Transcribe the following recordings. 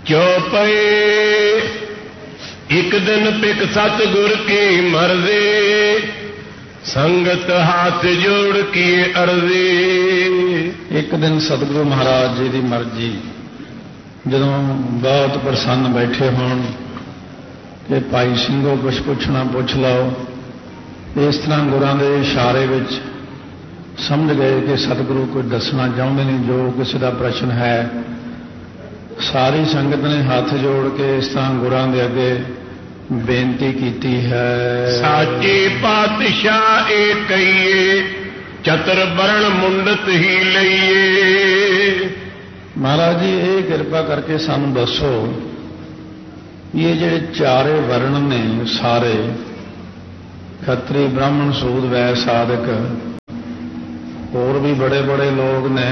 चौपए एक दिन पिक सतगुर की मर्जी, संगत हाथ जोड़ की अर्जी। एक दिन सतगुरु महाराज जी की मर्जी, जदों बहुत प्रसन्न बैठे होण कि भाई ਸਿੰਘੋ कुछ पुछना पुछ लाओ, इस तरह गुरां दे इशारे विच समझ गए कि सतगुरु कोई दसना चाहते नहीं। जो किसी का प्रश्न है, सारी संगत ने हाथ जोड़ के इस तरह गुरां दे अगे बेनती की है। साचे पातशाह ए कहिए, चतर बरण मुंडत ही लईए। महाराज जी ये कृपा करके सानू दसो, ये ਜਿਹੜੇ चारे वर्ण ने सारे खत्री ब्राह्मण सूद वैश्य साधक और भी बड़े बड़े लोग ने,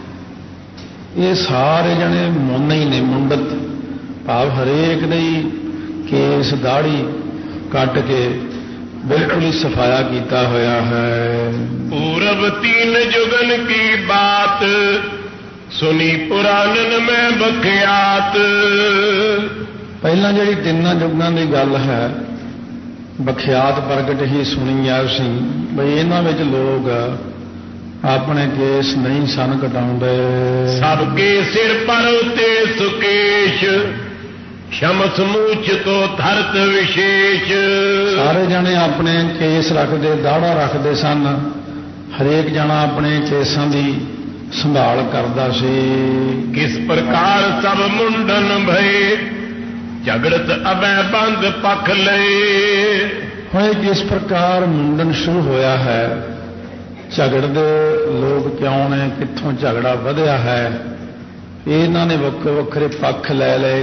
ये सारे जने मुन ही ने, मुंडत भाव हरेक दे केस दाढ़ी कट के बिल्कुल ही सफाया किया होया है। पूरब तीन जुगन की बात, सुनी पुराणन में बख्यात। पहला जी तिना जुगों की गल है, बख्यात प्रगट ही सुनी आ सी बई इन्हां विच लोग अपने केस नहीं सन कटाउंदे। सबके सिर पर उते सुकेश, शमस मूछ तो धरत विशेष। सारे जने अपने केस रखते, दाड़ा रखते सन, हरेक जना अपने केसां की संभाल करता सी। किस प्रकार सब मुंडन भये, झगड़त अबै बंद पख लए। हुण किस प्रकार मुंडन शुरू होया है, झगड़ते लोग क्यों ने, कित्थों झगड़ा वधिया है, इन्हां ने वक्रे वक्रे पक्ष लै लए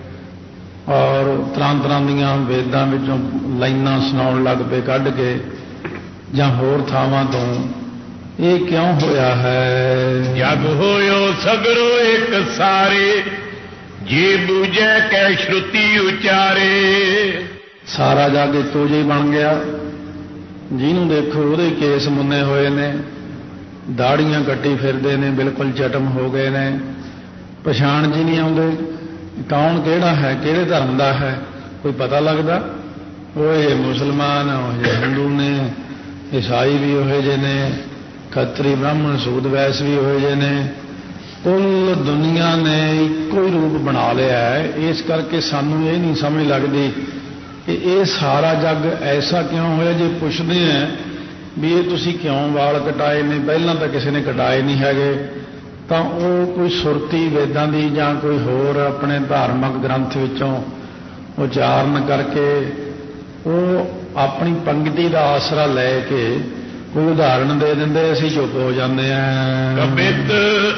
और तरह तरह दीआं वेदां विचों लाइनां सुनाउण लग पे कढ के, जां होर थावां तो ये क्यों होया है। जग होयो सगरो एक सारे, जे बूझे कै श्रुति उचारे। सारा जग इको जिहा बन गया, जिन्हों देखो उहदे केस मुन्ने होए ने, दाड़ियां कट्टी फिरदे ने, बिल्कुल चटम हो गए ने, पछाण जी नहीं आउंदे कौन केड़ा है, किहड़े धर्म दा है, कोई पता लगदा। वो ये मुसलमान, वो हिंदू ने, ईसाई भी उहे जे ने, खत्री ब्राह्मण सूद वैश्य भी उहे जे ने, कुल दुनिया ने इको ही रूप बना लिया है। इस करके सानू ये नहीं समझ लगती कि ये सारा जग ऐसा क्यों होया। जे पुछते हैं भी ये तुसी क्यों वाल कटाए ने, पहला तो किसी ने कटाए नहीं है, तो वो कोई सुरती वेदां दी जां कोई होर अपने धार्मिक ग्रंथ विचों उचारण करके वो अपनी पंक्ति का आसरा लैके कोई उदाहरण दे देंदे, असीं चुप हो जाते हैं। कबित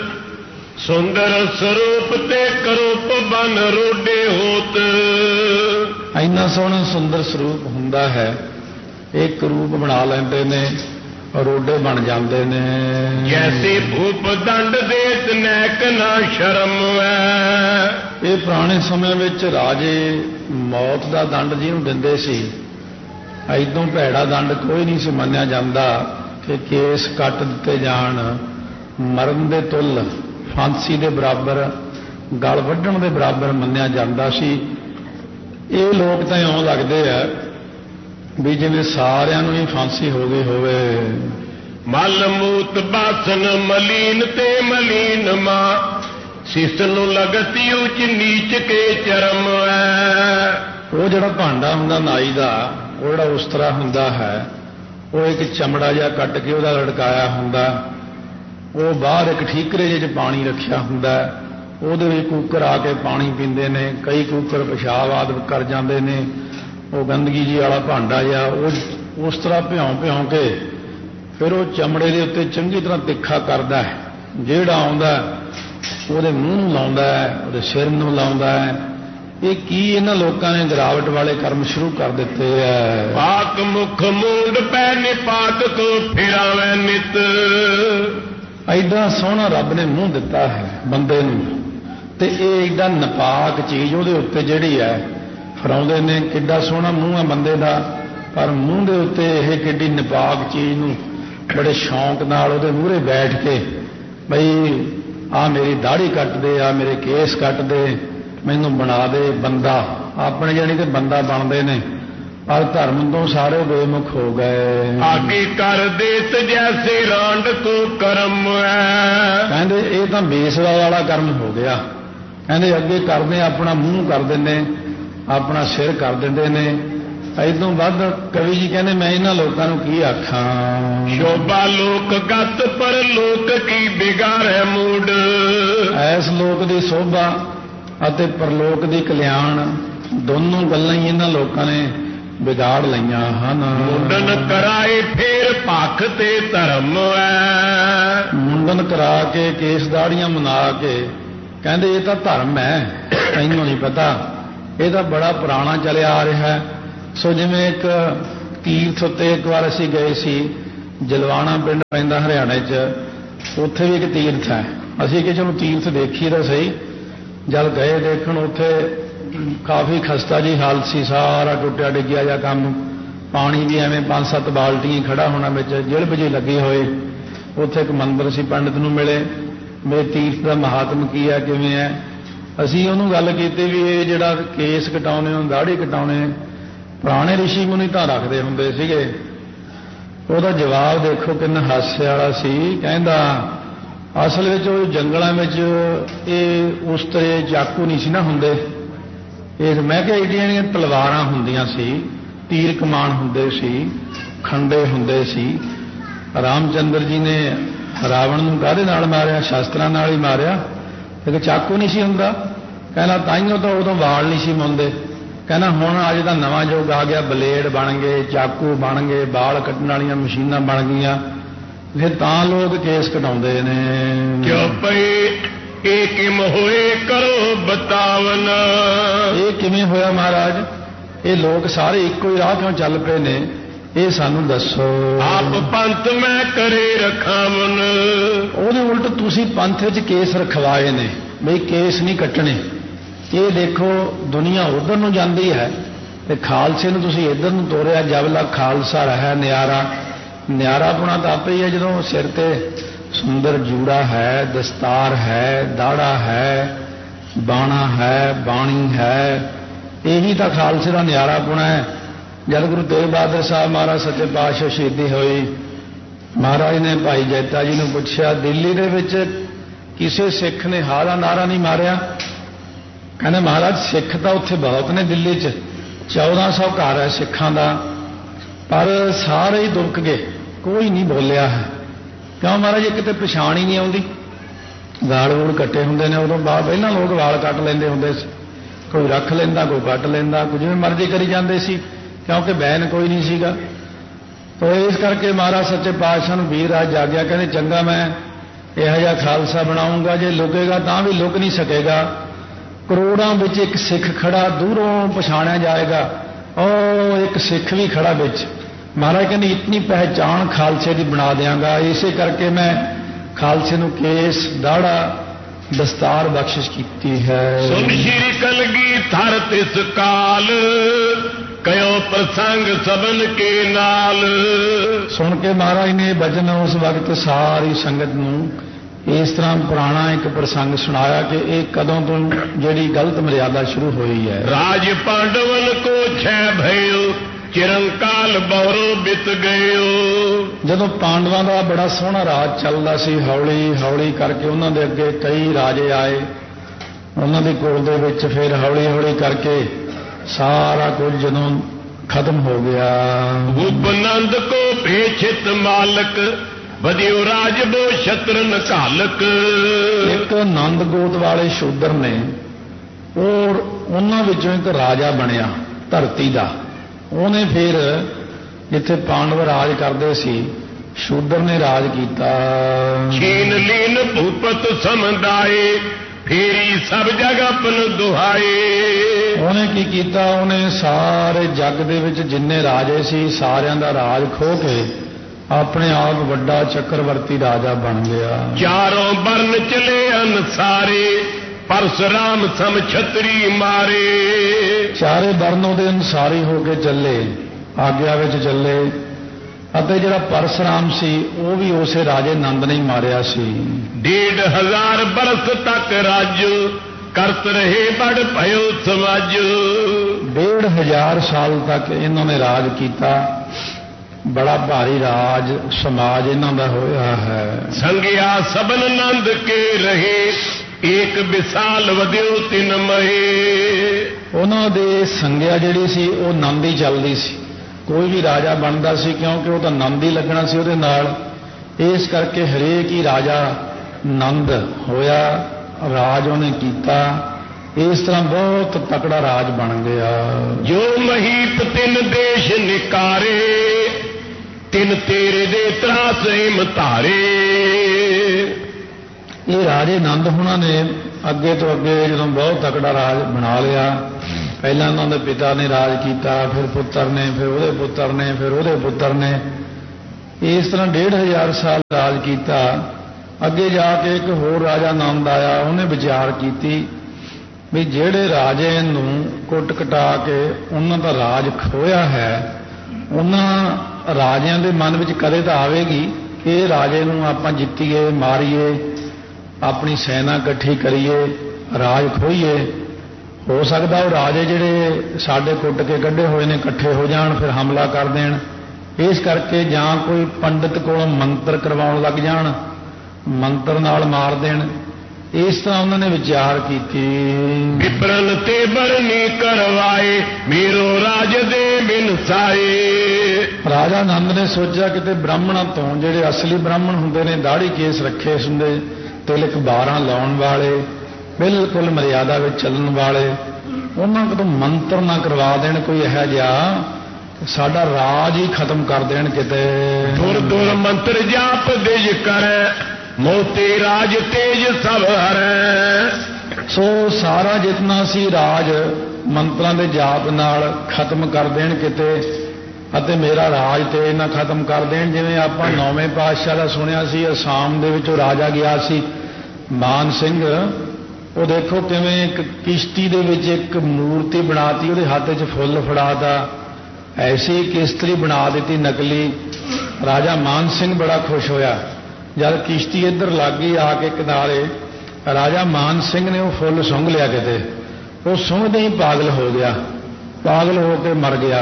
सुंदर स्वरूप ते करूप बन रोडे होत। इन्ना सोहना सुंदर स्वरूप हुंदा है, एक रूप बना लेंदे ने, रोडे बन जाते ने। जैसे भूप दंड देत नैक ना शर्म है। ये पुराने समय विच राजे मौत का दंड जिहनूं दिंदे सी, इदों भैड़ा दंड कोई नहीं सी मन्निया जांदा कि केस कट दिते जाण, मरण दे तुल फांसी दे बराबर, गल वड्ढण दे बराबर मन्निया जांदा सी। ये लोग तो इउं लगदे आ भी जिवें सारिआं नूं ही फांसी हो गई होवे। मल मूत बासन मलीन ते मलीन मां, सिस नूं लगती उच नीच के चरम है। वो जिहड़ा भांडा हुंदा नाई दा, वो जिहड़ा उस तरह हुंदा है, वो एक चमड़ा जिहा कट के उहदा लटकाया हुंदा, वो बाहर एक ठीकरे जिहे च पानी रखिया हुंदा, ਉਹਦੇ ਵਿੱਚ ਕੂਕਰ ਆ ਕੇ ਪਾਣੀ ਪੀਂਦੇ ਨੇ, कई कूकर पेशाब आदि कर जाते हैं। वो गंदगी जी वाला भांडा या उस तरह भ्यों के फिर वो चमड़े के उत्ते चंगी तरह तिखा करता है, ਜਿਹੜਾ आउंदा ਉਹਦੇ ਮੂੰਹ ਨੂੰ ਲਾਉਂਦਾ ਹੈ, ਉਹਦੇ ਸਿਰ ਨੂੰ ਲਾਉਂਦਾ ਹੈ। ਇਹ ਕੀ ਇਹਨਾਂ ਲੋਕਾਂ ਨੇ ਗਿਰਾਵਟ ਵਾਲੇ ਕਰਮ ਸ਼ੁਰੂ ਕਰ ਦਿੱਤੇ ਹੈ। ਪਾਕ ਮੁਖ ਮੂੰਡ ਪੈ ਨਿਪਾਕ ਕੋ ਫਿਰਾਵੇਂ ਨਿਤ। ਐਡਾ ਸੋਹਣਾ ਰੱਬ ਨੇ ਮੂੰਹ ਦਿੱਤਾ ਹੈ ਬੰਦੇ ਨੂੰ, ਤੇ ਇਹ ਐਡਾ ਨਪਾਕ ਚੀਜ਼ ਉਹਦੇ ਉੱਤੇ ਜਿਹੜੀ ਹੈ ਫਰਾਉਂਦੇ ਨੇ। ਕਿੱਡਾ ਸੋਹਣਾ ਮੂੰਹ ਹੈ ਬੰਦੇ ਦਾ, ਪਰ ਮੂੰਹ ਦੇ ਉੱਤੇ ਇਹ ਕਿੱਡੀ ਨਪਾਕ ਚੀਜ਼ ਨੂੰ ਬੜੇ ਸ਼ੌਂਕ ਨਾਲ ਉਹਦੇ ਮੂਹਰੇ ਬੈਠ ਕੇ ਬਈ ਆ ਮੇਰੀ ਦਾੜੀ ਕੱਟ ਦੇ, ਆ ਮੇਰੇ ਕੇਸ ਕੱਟ ਦੇ, ਮੈਨੂੰ ਬਣਾ ਦੇ ਬੰਦਾ। ਆਪਣੇ ਜਾਣੀ ਕਿ ਬੰਦਾ ਬਣਦੇ ਨੇ, ਪਰ ਧਰਮ ਤੋਂ ਸਾਰੇ ਬੇਮੁਖ ਹੋ ਗਏ। ਆਗੇ ਕਰ ਦੇਤ ਜੈਸੇ ਰਾਂਡ ਕੋ ਕਰਮ ਹੈ। ਕਹਿੰਦੇ ਇਹ ਤਾਂ ਬੇਸਵਾ ਵਾਲਾ ਕਰਮ ਹੋ ਗਿਆ। ਕਹਿੰਦੇ ਅੱਗੇ ਕਰਦੇ ਆਪਣਾ ਮੂੰਹ ਕਰ ਦਿੰਦੇ, ਆਪਣਾ ਸਿਰ ਕਰ ਦਿੰਦੇ ਨੇ। ਇਦੋਂ ਵੱਧ ਕਵੀ ਜੀ ਕਹਿੰਦੇ ਮੈਂ ਇਹਨਾਂ ਲੋਕਾਂ ਨੂੰ ਕੀ ਆਖਾਂ। ਸ਼ੋਭਾ ਲੋਕ ਗਤ ਪਰ ਲੋਕ ਕੀ ਬਿਗਾੜੈ ਮੂਡ। ਐਸ ਲੋਕ ਦੀ ਸੋਭਾ ਅਤੇ ਪਰਲੋਕ ਦੀ ਕਲਿਆਣ ਦੋਨੋਂ ਗੱਲਾਂ ਹੀ ਇਹਨਾਂ ਲੋਕਾਂ ਨੇ ਵਿਗਾੜ ਲਈਆਂ ਹਨ। ਮੁੰਡਨ ਕਰਾਏ ਫੇਰ ਭਖ ਤੇ ਧਰਮ ਹੈ। ਮੁੰਡਨ ਕਰਾ ਕੇ ਕੇਸ ਦਾੜੀਆਂ ਮਨਾ ਕੇ ਕਹਿੰਦੇ ਇਹ ਤਾਂ ਧਰਮ ਹੈ, ਤੈਨੂੰ ਨਹੀਂ ਪਤਾ, ਇਹ ਤਾਂ ਬੜਾ ਪੁਰਾਣਾ ਚੱਲਿਆ ਆ ਰਿਹਾ ਹੈ। ਸੋ ਜਿਵੇਂ ਇੱਕ ਤੀਰਥ ਉੱਤੇ ਇੱਕ ਵਾਰ ਅਸੀਂ ਗਏ ਸੀ, ਜਲਵਾਣਾ ਪਿੰਡ ਪੈਂਦਾ ਹਰਿਆਣੇ 'ਚ, ਉੱਥੇ ਵੀ ਇੱਕ ਤੀਰਥ ਹੈ। ਅਸੀਂ ਕਿ ਚਲੋ ਤੀਰਥ ਦੇਖੀਏ ਤਾਂ ਸਹੀ। ਜਦ ਗਏ ਦੇਖਣ, ਉੱਥੇ ਕਾਫੀ ਖਸਤਾ ਜੀ ਹਾਲਤ ਸੀ, ਸਾਰਾ ਟੁੱਟਿਆ ਡਿੱਗਿਆ ਜਾਂ ਕੰਮ, ਪਾਣੀ ਵੀ ਐਵੇਂ 5-7 ਬਾਲਟੀਆਂ ਖੜਾ ਹੋਣਾ ਵਿੱਚ, ਜਿਲਬ ਜੀ ਲੱਗੇ ਹੋਏ। ਉੱਥੇ ਇੱਕ ਮੰਦਰ ਸੀ, ਪੰਡਿਤ ਨੂੰ ਮਿਲੇ, ਮੇਰੇ ਤੀਰਥ ਦਾ ਮਹਾਤਮ ਕੀ ਹੈ, ਕਿਵੇਂ ਹੈ। ਅਸੀਂ ਉਹਨੂੰ ਗੱਲ ਕੀਤੀ ਵੀ ਇਹ ਜਿਹੜਾ ਕੇਸ ਕਟਾਉਣੇ ਹੋ, ਦਾੜੀ ਕਟਾਉਣੇ, ਪੁਰਾਣੇ ਰਿਸ਼ੀ ਮੁਨੀ ਤਾਂ ਰੱਖਦੇ ਹੁੰਦੇ ਸੀਗੇ। ਉਹਦਾ ਜਵਾਬ ਦੇਖੋ ਕਿੰਨਾ ਹਾਸੇ ਵਾਲਾ ਸੀ। ਕਹਿੰਦਾ ਅਸਲ ਵਿੱਚ ਉਹ ਜੰਗਲਾਂ ਵਿੱਚ ਇਹ ਉਸ ਤਰ੍ਹਾਂ ਚਾਕੂ ਨਹੀਂ ਸੀ ਨਾ ਹੁੰਦੇ, ਇਹ ਮੈਂ ਕਿਹਾ ਏਡੀਆਂ ਤਲਵਾਰਾਂ ਹੁੰਦੀਆਂ ਸੀ, ਤੀਰ ਕਮਾਨ ਹੁੰਦੇ ਸੀ, ਖੰਡੇ ਹੁੰਦੇ ਸੀ। ਰਾਮਚੰਦਰ ਜੀ ਨੇ ਰਾਵਣ ਨੂੰ ਕਾਹਦੇ ਨਾਲ ਮਾਰਿਆ? ਸ਼ਾਸਤਰਾਂ ਨਾਲ ਹੀ ਮਾਰਿਆ, ਇੱਕ ਚਾਕੂ ਨਹੀਂ ਸੀ ਹੁੰਦਾ। ਕਹਿੰਦਾ ਤਾਈਓ ਤਾਂ ਉਦੋਂ ਵਾਲ ਨਹੀਂ ਸੀ ਮੁੰਦੇ। ਕਹਿੰਦਾ ਹੁਣ ਅੱਜ ਦਾ ਨਵਾਂ ਯੁੱਗ ਆ ਗਿਆ, ਬਲੇਡ ਬਣ ਗਏ, ਚਾਕੂ ਬਣ ਗਏ, ਵਾਲ ਕੱਟਣ ਵਾਲੀਆਂ ਮਸ਼ੀਨਾਂ ਬਣ ਗਈਆਂ, ਫਿਰ ਤਾਂ ਲੋਕ ਕੇਸ ਕਟਾਉਂਦੇ ਨੇ। ਕਿਉਂ ਪਈ ਇਹ ਕਿਮ ਹੋਏ ਕਰੋ ਬਤਾਵਨ। ਇਹ ਕਿਵੇਂ ਹੋਇਆ ਮਹਾਰਾਜ? ਇਹ ਲੋਕ ਸਾਰੇ ਇੱਕੋ ਹੀ ਰਾਹ ਕਿਉਂ ਚੱਲ ਪਏ ਨੇ, ਇਹ ਸਾਨੂੰ ਦੱਸੋ। ਆਪ ਪੰਥ ਮੈਂ ਕਰੇ ਰਖਾਵਨ। ਉਹਦੇ ਉਲਟ ਤੁਸੀਂ ਪੰਥ 'ਚ ਕੇਸ ਰਖਵਾਏ ਨੇ, ਬਈ ਕੇਸ ਨਹੀਂ ਕੱਟਣੇ। ਇਹ ਦੇਖੋ ਦੁਨੀਆ ਉਧਰ ਨੂੰ ਜਾਂਦੀ ਹੈ ਤੇ ਖਾਲਸੇ ਨੂੰ ਤੁਸੀਂ ਇੱਧਰ ਨੂੰ ਤੋਰਿਆ। ਜਬਲਾ ਖਾਲਸਾ ਰਹਾ ਨਿਆਰਾ। ਨਿਆਰਾਪੁਣਾ ਤਾਂ ਆਪੇ ਹੀ ਹੈ ਜਦੋਂ ਸਿਰ ਤੇ ਸੁੰਦਰ ਜੂੜਾ ਹੈ, ਦਸਤਾਰ ਹੈ, ਦਾੜਾ ਹੈ, ਬਾਣਾ ਹੈ, ਬਾਣੀ ਹੈ, ਇਹੀ ਤਾਂ ਖਾਲਸੇ ਦਾ ਨਿਆਰਾਪੁਣਾ ਹੈ। ਜਦ ਗੁਰੂ ਤੇਗ ਬਹਾਦਰ ਸਾਹਿਬ ਮਹਾਰਾਜ ਸੱਚੇ ਪਾਤਸ਼ਾਹ ਸ਼ਹੀਦੀ ਹੋਈ, ਮਹਾਰਾਜ ਨੇ ਭਾਈ ਜੈਤਾ ਜੀ ਨੂੰ ਪੁੱਛਿਆ, ਦਿੱਲੀ ਦੇ ਵਿੱਚ ਕਿਸੇ ਸਿੱਖ ਨੇ ਹਾਅ ਦਾ ਨਾਰਾ ਨਹੀਂ ਮਾਰਿਆ? ਕਹਿੰਦੇ ਮਹਾਰਾਜ ਸਿੱਖ ਤਾਂ ਉੱਥੇ ਬਹੁਤ ਨੇ ਦਿੱਲੀ 'ਚ, 1400 ਘਰ ਹੈ ਸਿੱਖਾਂ ਦਾ, ਪਰ ਸਾਰੇ ਹੀ ਦੁਬਕ ਗਏ, ਕੋਈ ਨਹੀਂ ਬੋਲਿਆ ਹੈ। ਕਿਉਂ ਮਹਾਰਾਜ? ਇੱਕ ਤੇ ਪਛਾਣ ਹੀ ਨਹੀਂ ਆਉਂਦੀ। ਵਾਲ ਵੂਲ ਕੱਟੇ ਹੁੰਦੇ ਨੇ, ਉਦੋਂ ਬਾਅਦ ਪਹਿਲਾਂ ਲੋਕ ਵਾਲ ਕੱਟ ਲੈਂਦੇ ਹੁੰਦੇ ਸੀ, ਕੋਈ ਰੱਖ ਲੈਂਦਾ, ਕੋਈ ਕੱਟ ਲੈਂਦਾ, ਕੋਈ ਜਿਵੇਂ ਮਰਜ਼ੀ ਕਰੀ ਜਾਂਦੇ ਸੀ, ਕਿਉਂਕਿ ਬੈਨ ਕੋਈ ਨਹੀਂ ਸੀਗਾ। ਤਾਂ ਇਸ ਕਰਕੇ ਮਹਾਰਾਜ ਸੱਚੇ ਪਾਤਸ਼ਾਹ ਨੂੰ ਵੀਰ ਰਾਜ ਜਾਗਿਆ, ਕਹਿੰਦੇ ਚੰਗਾ ਮੈਂ ਇਹੋ ਜਿਹਾ ਖਾਲਸਾ ਬਣਾਉਂਗਾ, ਜੇ ਲੁਕੇਗਾ ਤਾਂ ਵੀ ਲੁਕ ਨਹੀਂ ਸਕੇਗਾ। ਕਰੋੜਾਂ ਵਿੱਚ ਇੱਕ ਸਿੱਖ ਖੜਾ, ਦੂਰੋਂ ਪਛਾਣਿਆ ਜਾਏਗਾ, ਉਹ ਇੱਕ ਸਿੱਖ ਵੀ ਖੜਾ ਵਿੱਚ। ਮਹਾਰਾਜ ਕਹਿੰਦੇ ਇਤਨੀ ਪਹਿਚਾਣ ਖਾਲਸੇ ਦੀ ਬਣਾ ਦਿਆਂਗਾ। ਇਸੇ ਕਰਕੇ ਮੈਂ ਖਾਲਸੇ ਨੂੰ ਕੇਸ, ਦਾੜਾ, ਦਸਤਾਰ ਬਖਸ਼ਿਸ਼ ਕੀਤੀ ਹੈ। ਸੁਨ ਸ਼੍ਰੀ ਕਲਗੀ ਥਰ ਤਿਸ ਕਾਲ, ਕਯੋ ਪ੍ਰਸੰਗ ਸਬਨ ਕੇ ਨਾਲ। ਸੁਣ ਕੇ ਮਹਾਰਾਜ ਨੇ ਬਚਨ ਉਸ ਵਕਤ ਸਾਰੀ ਸੰਗਤ ਨੂੰ ਇਸ ਤਰ੍ਹਾਂ ਪੁਰਾਣਾ ਇੱਕ ਪ੍ਰਸੰਗ ਸੁਣਾਇਆ ਕਿ ਇਹ ਕਦੋਂ ਤੋਂ ਜਿਹੜੀ ਗਲਤ ਮਰਿਆਦਾ ਸ਼ੁਰੂ ਹੋਈ ਹੈ। ਰਾਜ ਪਾਂਡਵਨ ਕੋ ਛੈ ਭਇਓ, ਚਿਰੰਕਾਲ ਬੌਰੋ ਬਿਤ ਗਇਓ। ਜਦੋਂ ਪਾਂਡਵਾਂ ਦਾ ਬੜਾ ਸੋਹਣਾ ਰਾਜ ਚੱਲਦਾ ਸੀ, ਹੌਲੀ ਹੌਲੀ ਕਰਕੇ ਉਹਨਾਂ ਦੇ ਅੱਗੇ ਕਈ ਰਾਜੇ ਆਏ, ਉਹਨਾਂ ਦੇ ਕੋਲ ਦੇ ਵਿੱਚ ਫਿਰ ਹੌਲੀ ਹੌਲੀ ਕਰਕੇ ਸਾਰਾ ਕੁਝ ਜਦੋਂ ਖਤਮ ਹੋ ਗਿਆ। ਉਪਨੰਦ ਕੋ ਭੇਛਿਤ ਮਾਲਕ, ਵਧਿਓ ਰਾਜ ਬੋ ਸ਼ਤਰਨ ਘਾਲਕ। ਇੱਕ ਨੰਦ ਗੋਤ ਵਾਲੇ ਸ਼ੂਦਰ ਨੇ, ਉਹਨਾਂ ਵਿੱਚੋਂ ਇੱਕ ਰਾਜਾ ਬਣਿਆ ਧਰਤੀ ਦਾ। ਉਹਨੇ ਫਿਰ ਜਿੱਥੇ ਪਾਂਡਵ ਰਾਜ ਕਰਦੇ ਸੀ, ਸ਼ੂਦਰ ਨੇ ਰਾਜ ਕੀਤਾ। ਛੀਨ ਲੀਨ ਭੂਪਤ ਸਮਦਾਏ, ਫੇਰੀ ਸਭ ਜਗ ਆਪਨ ਦੁਹਾਏ। ਉਹਨੇ ਕੀ ਕੀਤਾ? ਉਹਨੇ ਸਾਰੇ ਜੱਗ ਦੇ ਵਿੱਚ ਜਿੰਨੇ ਰਾਜੇ ਸੀ ਸਾਰਿਆਂ ਦਾ ਰਾਜ ਖੋਹ ਕੇ ਆਪਣੇ ਆਪ ਵੱਡਾ ਚੱਕਰਵਰਤੀ ਰਾਜਾ ਬਣ ਗਿਆ। ਚਾਰੋਂ ਬਰਨ ਚਲੇ ਅਨਸਾਰੇ, ਪਰਸਰਾਮ ਸਮ ਛਤਰੀ ਮਾਰੇ। ਚਾਰੇ ਵਰਨ ਉਹਦੇ ਅਨੁਸਾਰੀ ਹੋ ਕੇ ਚੱਲੇ, ਆਗਿਆ ਵਿੱਚ ਚੱਲੇ। ਅਤੇ ਜਿਹੜਾ ਪਰਸਰਾਮ ਸੀ ਉਹ ਵੀ ਉਸੇ ਰਾਜੇ ਨੰਦ ਨੇ ਹੀ ਮਾਰਿਆ ਸੀ। 1,500 ਬਰਸ ਤੱਕ ਰਾਜ, ਕਰਤ ਰਹੇ ਬੜ ਭਇਓ ਸਮਾਜ। 1500 ਸਾਲ ਤੱਕ ਇਹਨਾਂ ਨੇ ਰਾਜ ਕੀਤਾ, ਬੜਾ ਭਾਰੀ ਰਾਜ ਸਮਾਜ ਇਹਨਾਂ ਦਾ ਹੋਇਆ ਹੈ। ਸੰਗਿਆ ਸਬਨ ਆਨੰਦ ਕੇ ਰਹੇ, ਏਕ ਵਿਸਾਲ ਵਧਿਓ ਤਿਨ ਮਹੇ। ਉਹਨਾਂ ਦੇ ਸੰਗਿਆ ਜਿਹੜੀ ਸੀ ਉਹ ਆਨੰਦ ਹੀ ਚੱਲਦੀ ਸੀ। ਕੋਈ ਵੀ ਰਾਜਾ ਬਣਦਾ ਸੀ ਕਿਉਂਕਿ ਉਹ ਤਾਂ ਆਨੰਦ ਹੀ ਲੱਗਣਾ ਸੀ ਉਹਦੇ ਨਾਲ, ਇਸ ਕਰਕੇ ਹਰੇਕ ਹੀ ਰਾਜਾ ਆਨੰਦ ਹੋਇਆ, ਰਾਜ ਉਹਨੇ ਕੀਤਾ। ਇਸ ਤਰ੍ਹਾਂ ਬਹੁਤ ਤਕੜਾ ਰਾਜ ਬਣ ਗਿਆ। ਜੋ ਮਹੀਪ ਤਿੰਨ ਦੇਸ਼ ਨਿਕਾਰੇ, ਤਿੰਨ ਤੇਰੇ ਦੇ ਤਰਾਸ ਹਿਮ ਧਾਰੇ। ਇਹ ਰਾਜੇ ਆਨੰਦ ਹੋਣਾ ਨੇ ਅੱਗੇ ਤੋਂ ਅੱਗੇ ਜਦੋਂ ਬਹੁਤ ਤਕੜਾ ਰਾਜ ਬਣਾ ਲਿਆ। ਪਹਿਲਾਂ ਉਹਨਾਂ ਦੇ ਪਿਤਾ ਨੇ ਰਾਜ ਕੀਤਾ, ਫਿਰ ਪੁੱਤਰ ਨੇ, ਫਿਰ ਉਹਦੇ ਪੁੱਤਰ ਨੇ, ਫਿਰ ਉਹਦੇ ਪੁੱਤਰ ਨੇ। ਇਸ ਤਰ੍ਹਾਂ 1500 ਸਾਲ ਰਾਜ ਕੀਤਾ। ਅੱਗੇ ਜਾ ਕੇ ਇੱਕ ਹੋਰ ਰਾਜਾ ਆਨੰਦ ਆਇਆ, ਉਹਨੇ ਵਿਚਾਰ ਕੀਤੀ ਵੀ ਜਿਹੜੇ ਰਾਜੇ ਨੂੰ ਕੁੱਟ ਕਟਾ ਕੇ ਉਹਨਾਂ ਦਾ ਰਾਜ ਖੋਇਆ ਹੈ, ਉਹਨਾਂ ਰਾਜਿਆਂ ਦੇ ਮਨ ਵਿੱਚ ਕਦੇ ਤਾਂ ਆਵੇਗੀ ਕਿ ਇਹ ਰਾਜੇ ਨੂੰ ਆਪਾਂ ਜਿੱਤੀਏ, ਮਾਰੀਏ, ਆਪਣੀ ਸੈਨਾ ਇਕੱਠੀ ਕਰੀਏ, ਰਾਜ ਖੋਈਏ। ਹੋ ਸਕਦਾ ਉਹ ਰਾਜੇ ਜਿਹੜੇ ਸਾਡੇ ਕੁੱਟ ਕੇ ਕੱਢੇ ਹੋਏ ਨੇ ਇਕੱਠੇ ਹੋ ਜਾਣ, ਫਿਰ ਹਮਲਾ ਕਰ ਦੇਣ। ਇਸ ਕਰਕੇ ਜਾਂ ਕੋਈ ਪੰਡਿਤ ਕੋਲੋਂ ਮੰਤਰ ਕਰਵਾਉਣ ਲੱਗ ਜਾਣ, ਮੰਤਰ ਨਾਲ ਮਾਰ ਦੇਣ। ਇਸ ਤਰ੍ਹਾਂ ਉਹਨਾਂ ਨੇ ਵਿਚਾਰ ਕੀਤੀ। ਵਿਪਰਨ ਤੇ ਬਰਨੀ ਕਰਵਾਏ, ਮੇਰੋ ਰਾਜ ਦੇ ਬਿਨ ਸਾਏ। ਰਾਜਾ ਆਨੰਦ ਨੇ ਸੋਚਿਆ ਕਿਤੇ ਬ੍ਰਾਹਮਣਾਂ ਤੋਂ, ਜਿਹੜੇ ਅਸਲੀ ਬ੍ਰਾਹਮਣ ਹੁੰਦੇ ਨੇ, ਦਾੜੀ ਕੇਸ ਰੱਖੇ ਹੁੰਦੇ, ਤਿਲਕ 12 ਲਾਉਣ ਵਾਲੇ, ਬਿਲਕੁਲ ਮਰਿਆਦਾ ਵਿੱਚ ਚੱਲਣ ਵਾਲੇ, ਉਹਨਾਂ ਕੋਲੋਂ ਮੰਤਰ ਨਾ ਕਰਵਾ ਦੇਣ ਕੋਈ ਇਹੋ ਜਿਹਾ, ਸਾਡਾ ਰਾਜ ਹੀ ਖਤਮ ਕਰ ਦੇਣ ਕਿਤੇ। ਦੁਰ ਦੁਰ ਮੰਤਰ ਜਾਪ ਦੇਜ ਕਰੈ, ਮੋਤੇ ਰਾਜ ਤੇਜ ਸਭ ਹਰੈ। ਸੋ ਸਾਰਾ ਜਿਤਨਾ ਸੀ ਰਾਜ ਮੰਤਰਾਂ ਦੇ ਜਾਪ ਨਾਲ ਖਤਮ ਕਰ ਦੇਣ ਕਿਤੇ, ਅਤੇ ਮੇਰਾ ਰਾਜ ਤੇਜ ਨਾ ਖਤਮ ਕਰ ਦੇਣ। ਜਿਵੇਂ ਆਪਾਂ 9ਵੇਂ ਪਾਤਸ਼ਾਹ ਦਾ ਸੁਣਿਆ ਸੀ, ਅਸਾਮ ਦੇ ਵਿੱਚ ਉਹ ਰਾਜਾ ਗਿਆ ਸੀ ਮਾਨ ਸਿੰਘ। ਉਹ ਦੇਖੋ ਕਿਵੇਂ ਇੱਕ ਕਿਸ਼ਤੀ ਦੇ ਵਿੱਚ ਇੱਕ ਮੂਰਤੀ ਬਣਾਤੀ, ਉਹਦੇ ਹੱਥ 'ਚ ਫੁੱਲ ਫੜਾਤਾ, ਐਸੀ ਕਿਸ਼ਤੀ ਬਣਾ ਦਿੱਤੀ ਨਕਲੀ। ਰਾਜਾ ਮਾਨ ਸਿੰਘ ਬੜਾ ਖੁਸ਼ ਹੋਇਆ। ਜਦ ਕਿਸ਼ਤੀ ਇੱਧਰ ਲੱਗ ਗਈ ਆ ਕੇ ਕਿਨਾਰੇ, ਰਾਜਾ ਮਾਨ ਸਿੰਘ ਨੇ ਉਹ ਫੁੱਲ ਸੁੰਘ ਲਿਆ ਕਿਤੇ, ਉਹ ਸੁੰਘਦੇ ਹੀ ਪਾਗਲ ਹੋ ਗਿਆ, ਪਾਗਲ ਹੋ ਕੇ ਮਰ ਗਿਆ।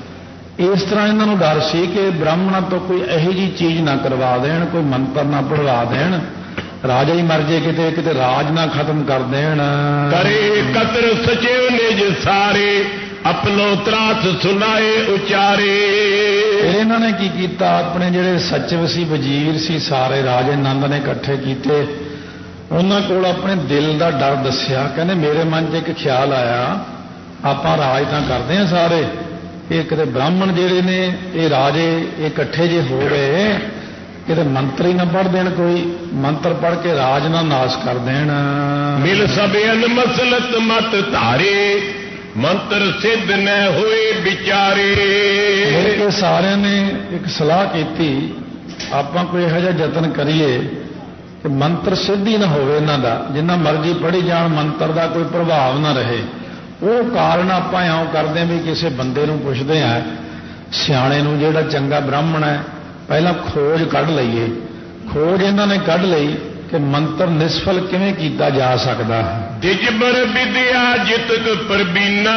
ਇਸ ਤਰ੍ਹਾਂ ਇਹਨਾਂ ਨੂੰ ਡਰ ਸੀ ਕਿ ਬ੍ਰਾਹਮਣਾਂ ਤੋਂ ਕੋਈ ਇਹੋ ਜਿਹੀ ਚੀਜ਼ ਨਾ ਕਰਵਾ ਦੇਣ, ਕੋਈ ਮੰਤਰ ਨਾ ਪੜਵਾ ਦੇਣ, ਰਾਜਾ ਹੀ ਮਰ ਜੇ ਕਿਤੇ, ਕਿਤੇ ਰਾਜ ਨਾ ਖਤਮ ਕਰ ਦੇਣ। ਕਰੇ ਕਤਰ ਸਚਿਵ ਨਿਜ ਸਾਰੇ, ਆਪਣੋ ਤਰਾਸ ਸੁਨਾਏ ਉਚਾਰੇ। ਫਿਰ ਇਹਨਾਂ ਨੇ ਕੀ ਕੀਤਾ, ਆਪਣੇ ਜਿਹੜੇ ਸਚਿਵ ਸੀ, ਵਜ਼ੀਰ ਸੀ, ਸਾਰੇ ਰਾਜੇ ਆਨੰਦ ਨੇ ਇਕੱਠੇ ਕੀਤੇ। ਉਹਨਾਂ ਕੋਲ ਆਪਣੇ ਦਿਲ ਦਾ ਡਰ ਦੱਸਿਆ। ਕਹਿੰਦੇ ਮੇਰੇ ਮਨ 'ਚ ਇੱਕ ਖਿਆਲ ਆਇਆ, ਆਪਾਂ ਰਾਜ ਤਾਂ ਕਰਦੇ ਹਾਂ ਸਾਰੇ, ਇਹ ਕਿਤੇ ਬ੍ਰਾਹਮਣ ਜਿਹੜੇ ਨੇ ਇਹ ਰਾਜੇ ਇਕੱਠੇ ਜੇ ਹੋ ਗਏ, ਕਿਤੇ ਮੰਤਰ ਹੀ ਨਾ ਪੜ੍ਹ ਦੇਣ, ਕੋਈ ਮੰਤਰ ਪੜ੍ਹ ਕੇ ਰਾਜ ਨਾ ਨਾਸ਼ ਕਰ ਦੇਣ। ਮਿਲ ਸਭਿਅਨ ਮਸਲਤ ਮਤ ਧਾਰੇ, ਮੰਤਰ ਸਿੱਧ ਨ ਹੋਏ ਵਿਚਾਰੇ। ਮਿਲ ਕੇ ਸਾਰਿਆਂ ਨੇ ਇੱਕ ਸਲਾਹ ਕੀਤੀ, ਆਪਾਂ ਕੋਈ ਇਹੋ ਜਿਹਾ ਯਤਨ ਕਰੀਏ ਕਿ ਮੰਤਰ ਸਿੱਧ ਹੀ ਨਾ ਹੋਵੇ ਇਹਨਾਂ ਦਾ, ਜਿੰਨਾ ਮਰਜ਼ੀ ਪੜ੍ਹੀ ਜਾਣ, ਮੰਤਰ ਦਾ ਕੋਈ ਪ੍ਰਭਾਵ ਨਾ ਰਹੇ। ਉਹ ਕਾਰਨ ਆਪਾਂ ਇਉਂ ਕਰਦੇ ਹਾਂ ਵੀ ਕਿਸੇ ਬੰਦੇ ਨੂੰ ਪੁੱਛਦੇ ਹਾਂ, ਸਿਆਣੇ ਨੂੰ, ਜਿਹੜਾ ਚੰਗਾ ਬ੍ਰਾਹਮਣ ਹੈ, ਪਹਿਲਾਂ ਖੋਜ ਕੱਢ ਲਈਏ। ਖੋਜ ਇਹਨਾਂ ਨੇ ਕੱਢ ਲਈ ਕਿ ਮੰਤਰ ਨਿਸਫਲ ਕਿਵੇਂ ਕੀਤਾ ਜਾ ਸਕਦਾ ਹੈ। ਦਿਜਬਰ ਵਿਦਿਆ ਜਿਤਕ ਪ੍ਰਬੀਨਾ,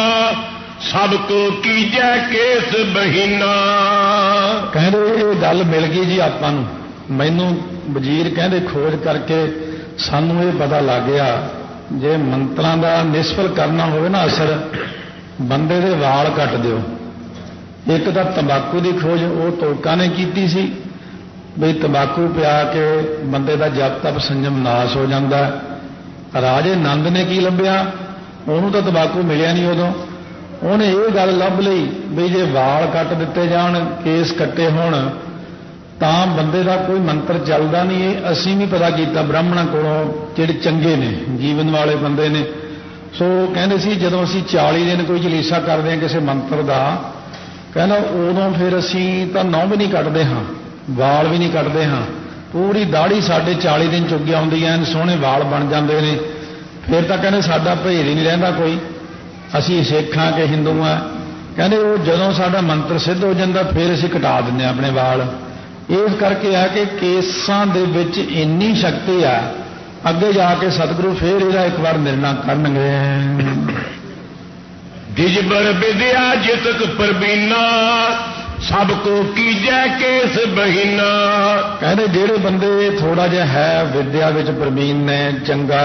ਸਭ ਕੋ ਕੀਜੈ ਕੇਸ ਬਹੀਨਾ। ਕਹਿੰਦੇ ਇਹ ਗੱਲ ਮਿਲ ਗਈ ਜੀ ਆਪਾਂ ਨੂੰ। ਮੈਨੂੰ ਵਜ਼ੀਰ ਕਹਿੰਦੇ ਖੋਜ ਕਰਕੇ ਸਾਨੂੰ ਇਹ ਪਤਾ ਲੱਗ ਗਿਆ, ਜੇ ਮੰਤਰਾਂ ਦਾ ਨਿਸਫਲ ਕਰਨਾ ਹੋਵੇ ਨਾ ਅਸਰ, ਬੰਦੇ ਦੇ ਵਾਲ ਕੱਟ ਦਿਓ। ਇੱਕ ਤਾਂ ਤੰਬਾਕੂ ਦੀ ਖੋਜ ਉਹ ਤੋਲਕਾਂ ਨੇ ਕੀਤੀ ਸੀ, ਬਈ ਤੰਬਾਕੂ ਪਿਆ ਕੇ ਬੰਦੇ ਦਾ ਜਪ ਤਪ ਸੰਜਮ ਨਾਸ ਹੋ ਜਾਂਦਾ। ਰਾਜੇ ਆਨੰਦ ਨੇ ਕੀ ਲੱਭਿਆ, ਉਹਨੂੰ ਤਾਂ ਤੰਬਾਕੂ ਮਿਲਿਆ ਨਹੀਂ ਉਦੋਂ, ਉਹਨੇ ਇਹ ਗੱਲ ਲੱਭ ਲਈ ਵੀ ਜੇ ਵਾਲ ਕੱਟ ਦਿੱਤੇ ਜਾਣ, ਕੇਸ ਕੱਟੇ ਹੋਣ, ਤਾਂ ਬੰਦੇ ਦਾ ਕੋਈ ਮੰਤਰ ਚੱਲਦਾ ਨਹੀਂ। ਇਹ ਅਸੀਂ ਵੀ ਪਤਾ ਕੀਤਾ ਬ੍ਰਾਹਮਣਾਂ ਕੋਲੋਂ, ਜਿਹੜੇ ਚੰਗੇ ਨੇ, ਜੀਵਨ ਵਾਲੇ ਬੰਦੇ ਨੇ। ਸੋ ਕਹਿੰਦੇ ਸੀ ਜਦੋਂ ਅਸੀਂ 40 ਦਿਨ ਕੋਈ ਜਲੀਸਾ ਕਰਦੇ ਹਾਂ ਕਿਸੇ ਮੰਤਰ ਦਾ, ਕਹਿੰਦਾ ਉਦੋਂ ਫਿਰ ਅਸੀਂ ਤਾਂ ਨਹੁੰ ਵੀ ਨਹੀਂ ਕੱਟਦੇ ਹਾਂ, ਵਾਲ ਵੀ ਨਹੀਂ ਕੱਟਦੇ ਹਾਂ, ਪੂਰੀ ਦਾੜੀ ਸਾਡੇ 40 ਦਿਨ ਚੁੱਕ ਆਉਂਦੀ ਐ, ਸੋਹਣੇ ਵਾਲ ਬਣ ਜਾਂਦੇ ਨੇ। ਫਿਰ ਤਾਂ ਕਹਿੰਦੇ ਸਾਡਾ ਭੇਦ ਹੀ ਨਹੀਂ ਰਹਿੰਦਾ ਕੋਈ, ਅਸੀਂ ਸਿੱਖ ਹਾਂ ਕਿ ਹਿੰਦੂ ਹਾਂ। ਕਹਿੰਦੇ ਉਹ ਜਦੋਂ ਸਾਡਾ ਮੰਤਰ ਸਿੱਧ ਹੋ ਜਾਂਦਾ ਫਿਰ ਅਸੀਂ ਕਟਾ ਦਿੰਦੇ ਹਾਂ ਆਪਣੇ ਵਾਲ। ਇਸ ਕਰਕੇ ਆ ਕਿ ਕੇਸਾਂ ਦੇ ਵਿੱਚ ਇੰਨੀ ਸ਼ਕਤੀ ਆ, ਅੱਗੇ ਜਾ ਕੇ ਸਤਿਗੁਰੂ ਫੇਰ ਇਹਦਾ ਇੱਕ ਵਾਰ ਨਿਰਣਾ ਕਰਨਗੇ। ਦਿਜਬਰ ਵਿਦਿਆ ਜਿਤਕ ਪ੍ਰਬੀਨਾ ਸਭ ਕੋ ਕੀਜੈ ਕੇਸ ਬਹੀਨਾ। ਕਹਿੰਦੇ ਜਿਹੜੇ ਬੰਦੇ ਥੋੜਾ ਜਿਹਾ ਹੈ ਵਿਦਿਆ ਵਿੱਚ ਪ੍ਰਬੀਨ ਨੇ, ਚੰਗਾ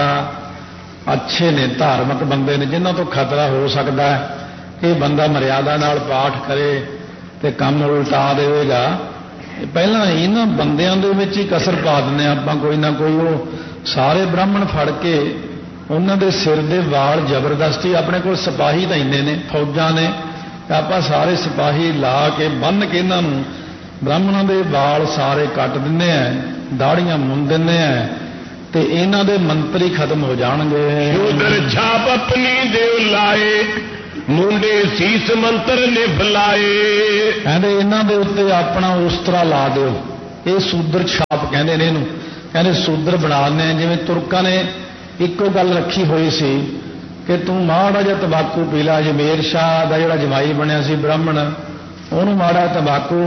ਅੱਛੇ ਨੇ, ਧਾਰਮਿਕ ਬੰਦੇ ਨੇ, ਜਿਨ੍ਹਾਂ ਤੋਂ ਖਤਰਾ ਹੋ ਸਕਦਾ ਕਿ ਬੰਦਾ ਮਰਿਆਦਾ ਨਾਲ ਪਾਠ ਕਰੇ ਤੇ ਕੰਮ ਉਲਟਾ ਦੇਵੇਗਾ, ਪਹਿਲਾਂ ਇਹਨਾਂ ਬੰਦਿਆਂ ਦੇ ਵਿੱਚ ਹੀ ਕਸਰ ਪਾ ਦਿੰਦੇ ਆਪਾਂ ਕੋਈ ਨਾ ਕੋਈ। ਉਹ ਸਾਰੇ ਬ੍ਰਾਹਮਣ ਫੜ ਕੇ ਉਹਨਾਂ ਦੇ ਸਿਰ ਦੇ ਵਾਲ ਜ਼ਬਰਦਸਤੀ, ਆਪਣੇ ਕੋਲ ਸਿਪਾਹੀ ਤਾਂ ਇੰਨੇ ਨੇ, ਫੌਜਾਂ ਨੇ, ਆਪਾਂ ਸਾਰੇ ਸਿਪਾਹੀ ਲਾ ਕੇ ਬੰਨ੍ਹ ਕੇ ਇਹਨਾਂ ਨੂੰ ਬ੍ਰਾਹਮਣਾਂ ਦੇ ਵਾਲ ਸਾਰੇ ਕੱਟ ਦਿੰਦੇ ਆ, ਦਾੜੀਆਂ ਮੁੰਨ ਦਿੰਦੇ ਆ, ਤੇ ਇਹਨਾਂ ਦੇ ਮੰਤਰ ਹੀ ਖਤਮ ਹੋ ਜਾਣਗੇ। ਉਧਰ ਛਾਪ ਆਪਣੀ ਦੇਵ ਲਾਏ ਮੁੰਡੇ ਸੀਸ ਮੰਤਰ ਨਿਭ ਲਾਏ। ਕਹਿੰਦੇ ਇਹਨਾਂ ਦੇ ਉੱਤੇ ਆਪਣਾ ਉਸਤਰਾ ਲਾ ਦਿਓ। ਇਹ ਸੂਦਰ ਛਾਪ ਕਹਿੰਦੇ ਨੇ ਇਹਨੂੰ। ਕਹਿੰਦੇ ਸੂਦਰ ਬਣਾ ਦਿੰਦੇ, ਜਿਵੇਂ ਤੁਰਕਾਂ ਨੇ ਇੱਕੋ ਗੱਲ ਰੱਖੀ ਹੋਈ ਸੀ ਕਿ ਤੂੰ ਮਾੜਾ ਜਿਹਾ ਤੰਬਾਕੂ ਪੀ ਲਾ। ਜਮੇਰ ਸ਼ਾਹ ਦਾ ਜਿਹੜਾ ਜਮਾਈ ਬਣਿਆ ਸੀ ਬ੍ਰਾਹਮਣ, ਉਹਨੂੰ ਮਾੜਾ ਤੰਬਾਕੂ,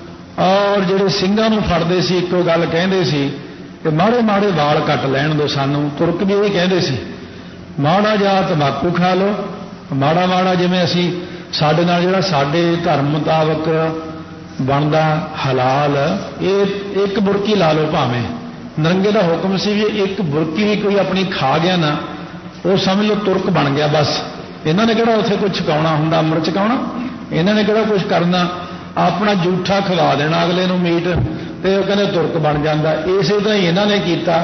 ਔਰ ਜਿਹੜੇ ਸਿੰਘਾਂ ਨੂੰ ਫੜਦੇ ਸੀ ਇੱਕੋ ਗੱਲ ਕਹਿੰਦੇ ਸੀ ਕਿ ਮਾੜੇ ਮਾੜੇ ਵਾਲ ਕੱਟ ਲੈਣ ਦਿਓ ਸਾਨੂੰ। ਤੁਰਕ ਵੀ ਇਹ ਕਹਿੰਦੇ ਸੀ, ਮਾੜਾ ਜਿਹਾ ਤੰਬਾਕੂ ਖਾ ਲਓ, ਮਾੜਾ ਮਾੜਾ ਜਿਵੇਂ ਅਸੀਂ ਸਾਡੇ ਨਾਲ ਜਿਹੜਾ ਸਾਡੇ ਧਰਮ ਮੁਤਾਬਕ ਬਣਦਾ ਹਲਾਲ, ਇਹ ਇੱਕ ਬੁਰਕੀ ਲਾ ਲਓ ਭਾਵੇਂ। ਨਰੰਗੇ ਦਾ ਹੁਕਮ ਸੀ ਵੀ ਇੱਕ ਬੁਰਕੀ ਵੀ ਕੋਈ ਆਪਣੀ ਖਾ ਗਿਆ ਨਾ, ਉਹ ਸਮਝ ਲਓ ਤੁਰਕ ਬਣ ਗਿਆ ਬਸ। ਇਹਨਾਂ ਨੇ ਕਿਹੜਾ ਉੱਥੇ ਕੁਝ ਛਕਾਉਣਾ ਹੁੰਦਾ, ਅੰਮ੍ਰਿਤ ਛਕਾਉਣਾ, ਇਹਨਾਂ ਨੇ ਕਿਹੜਾ ਕੁਝ ਕਰਨਾ, ਆਪਣਾ ਜੂਠਾ ਖਵਾ ਦੇਣਾ ਅਗਲੇ ਨੂੰ ਮੀਟ, ਤੇ ਉਹ ਕਹਿੰਦੇ ਤੁਰਕ ਬਣ ਜਾਂਦਾ। ਇਸੇ ਤਰ੍ਹਾਂ ਹੀ ਇਹਨਾਂ ਨੇ ਕੀਤਾ,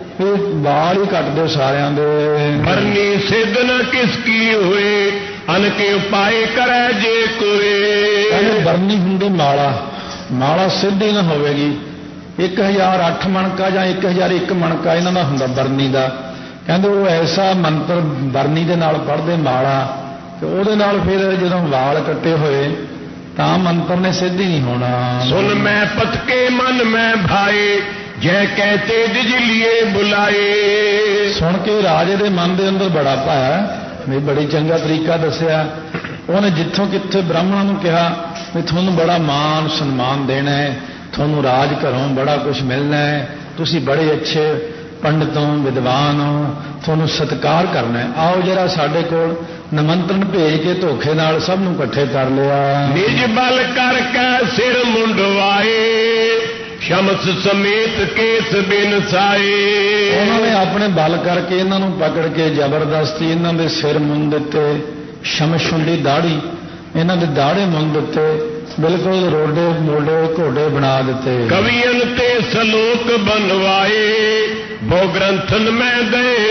ਵਾਲ ਹੀ ਕੱਟ ਦਿਓ ਸਾਰਿਆਂ ਦੇ। ਮਰਨੀ ਸਿੱਧ ਨ ਕਿਸ ਕੀ ਹੋਏ ਅਨਕੇ ਉਪਾਏ ਕਰੈ ਜੇ ਕੋਏ। ਕਹਿੰਦੇ ਬਰਨੀ ਹੁੰਦੀ ਮਾਲਾ, ਮਾਲਾ ਸਿੱਧ ਹੀ ਨਾ ਹੋਵੇਗੀ। 1008 ਮਣਕਾ ਜਾਂ 1001 ਮਣਕਾ ਇਹਨਾਂ ਦਾ ਹੁੰਦਾ ਬਰਨੀ ਦਾ। ਕਹਿੰਦੇ ਉਹ ਐਸਾ ਮੰਤਰ ਬਰਨੀ ਦੇ ਨਾਲ ਪੜ੍ਹਦੇ ਮਾਲਾ, ਤੇ ਉਹਦੇ ਨਾਲ ਫਿਰ ਜਦੋਂ ਵਾਲ ਕੱਟੇ ਹੋਏ ਤਾਂ ਮੰਤਰ ਨੇ ਸਿੱਧ ਹੀ ਨਹੀਂ ਹੋਣਾ। ਸੁਨ ਮੈਂ ਪਤਕੇ ਮਨ ਮੈਂ ਭਾਏ ਜੈ ਕਹਤੇ ਜਿਜ ਲਿਏ ਬੁਲਾਏ। ਸੁਣ ਕੇ ਰਾਜੇ ਦੇ ਮਨ ਦੇ ਅੰਦਰ ਬੜਾ ਭਾਇਆ, ਵੀ ਬੜੀ ਚੰਗਾ ਤਰੀਕਾ ਦੱਸਿਆ ਉਹਨੇ। ਜਿੱਥੋਂ ਕਿੱਥੇ ਬ੍ਰਾਹਮਣਾਂ ਨੂੰ ਕਿਹਾ ਵੀ ਤੁਹਾਨੂੰ ਬੜਾ ਮਾਣ ਸਨਮਾਨ ਦੇਣਾ ਹੈ, ਤੁਹਾਨੂੰ ਰਾਜ ਘਰੋਂ ਬੜਾ ਕੁਝ ਮਿਲਣਾ ਹੈ, ਤੁਸੀਂ ਬੜੇ ਅੱਛੇ ਪੰਡਤ ਹੋ, ਵਿਦਵਾਨ ਹੋ, ਤੁਹਾਨੂੰ ਸਤਿਕਾਰ ਕਰਨਾ ਹੈ, ਆਓ ਜਰਾ ਸਾਡੇ ਕੋਲ ਨਿਮੰਤਰਣ ਭੇਜ ਕੇ ਧੋਖੇ ਨਾਲ ਸਭ ਨੂੰ ਇਕੱਠੇ ਕਰ ਲਿਆ। ਨਿਜ ਬਲ ਕਰਕੇ ਸਿਰ ਮੁੰਡਵਾਏ ਸ਼ਮਸ ਸਮੇਤ ਕੇਸ ਬਿਨਸਾਏ। ਉਹਨਾਂ ਨੇ ਆਪਣੇ ਬਲ ਕਰਕੇ ਇਹਨਾਂ ਨੂੰ ਪਕੜ ਕੇ ਜ਼ਬਰਦਸਤੀ ਇਹਨਾਂ ਦੇ ਸਿਰ ਮੁੰਨ ਦਿੱਤੇ। ਸ਼ਮਸ਼ ਹੁੰਦੀ ਦਾੜੀ, ਇਹਨਾਂ ਦੇ ਦਾੜੇ ਮੁੰਨ ਦਿੱਤੇ, ਬਿਲਕੁਲ ਰੋਡੇ ਮੋਢੇ ਘੋੜੇ ਬਣਾ ਦਿੱਤੇ। ਕਵੀਨ ਤੇ ਸਲੋਕ ਬਣਵਾਏ ਬਹੁ ਗ੍ਰੰਥਨ ਮੈਂ ਦੇ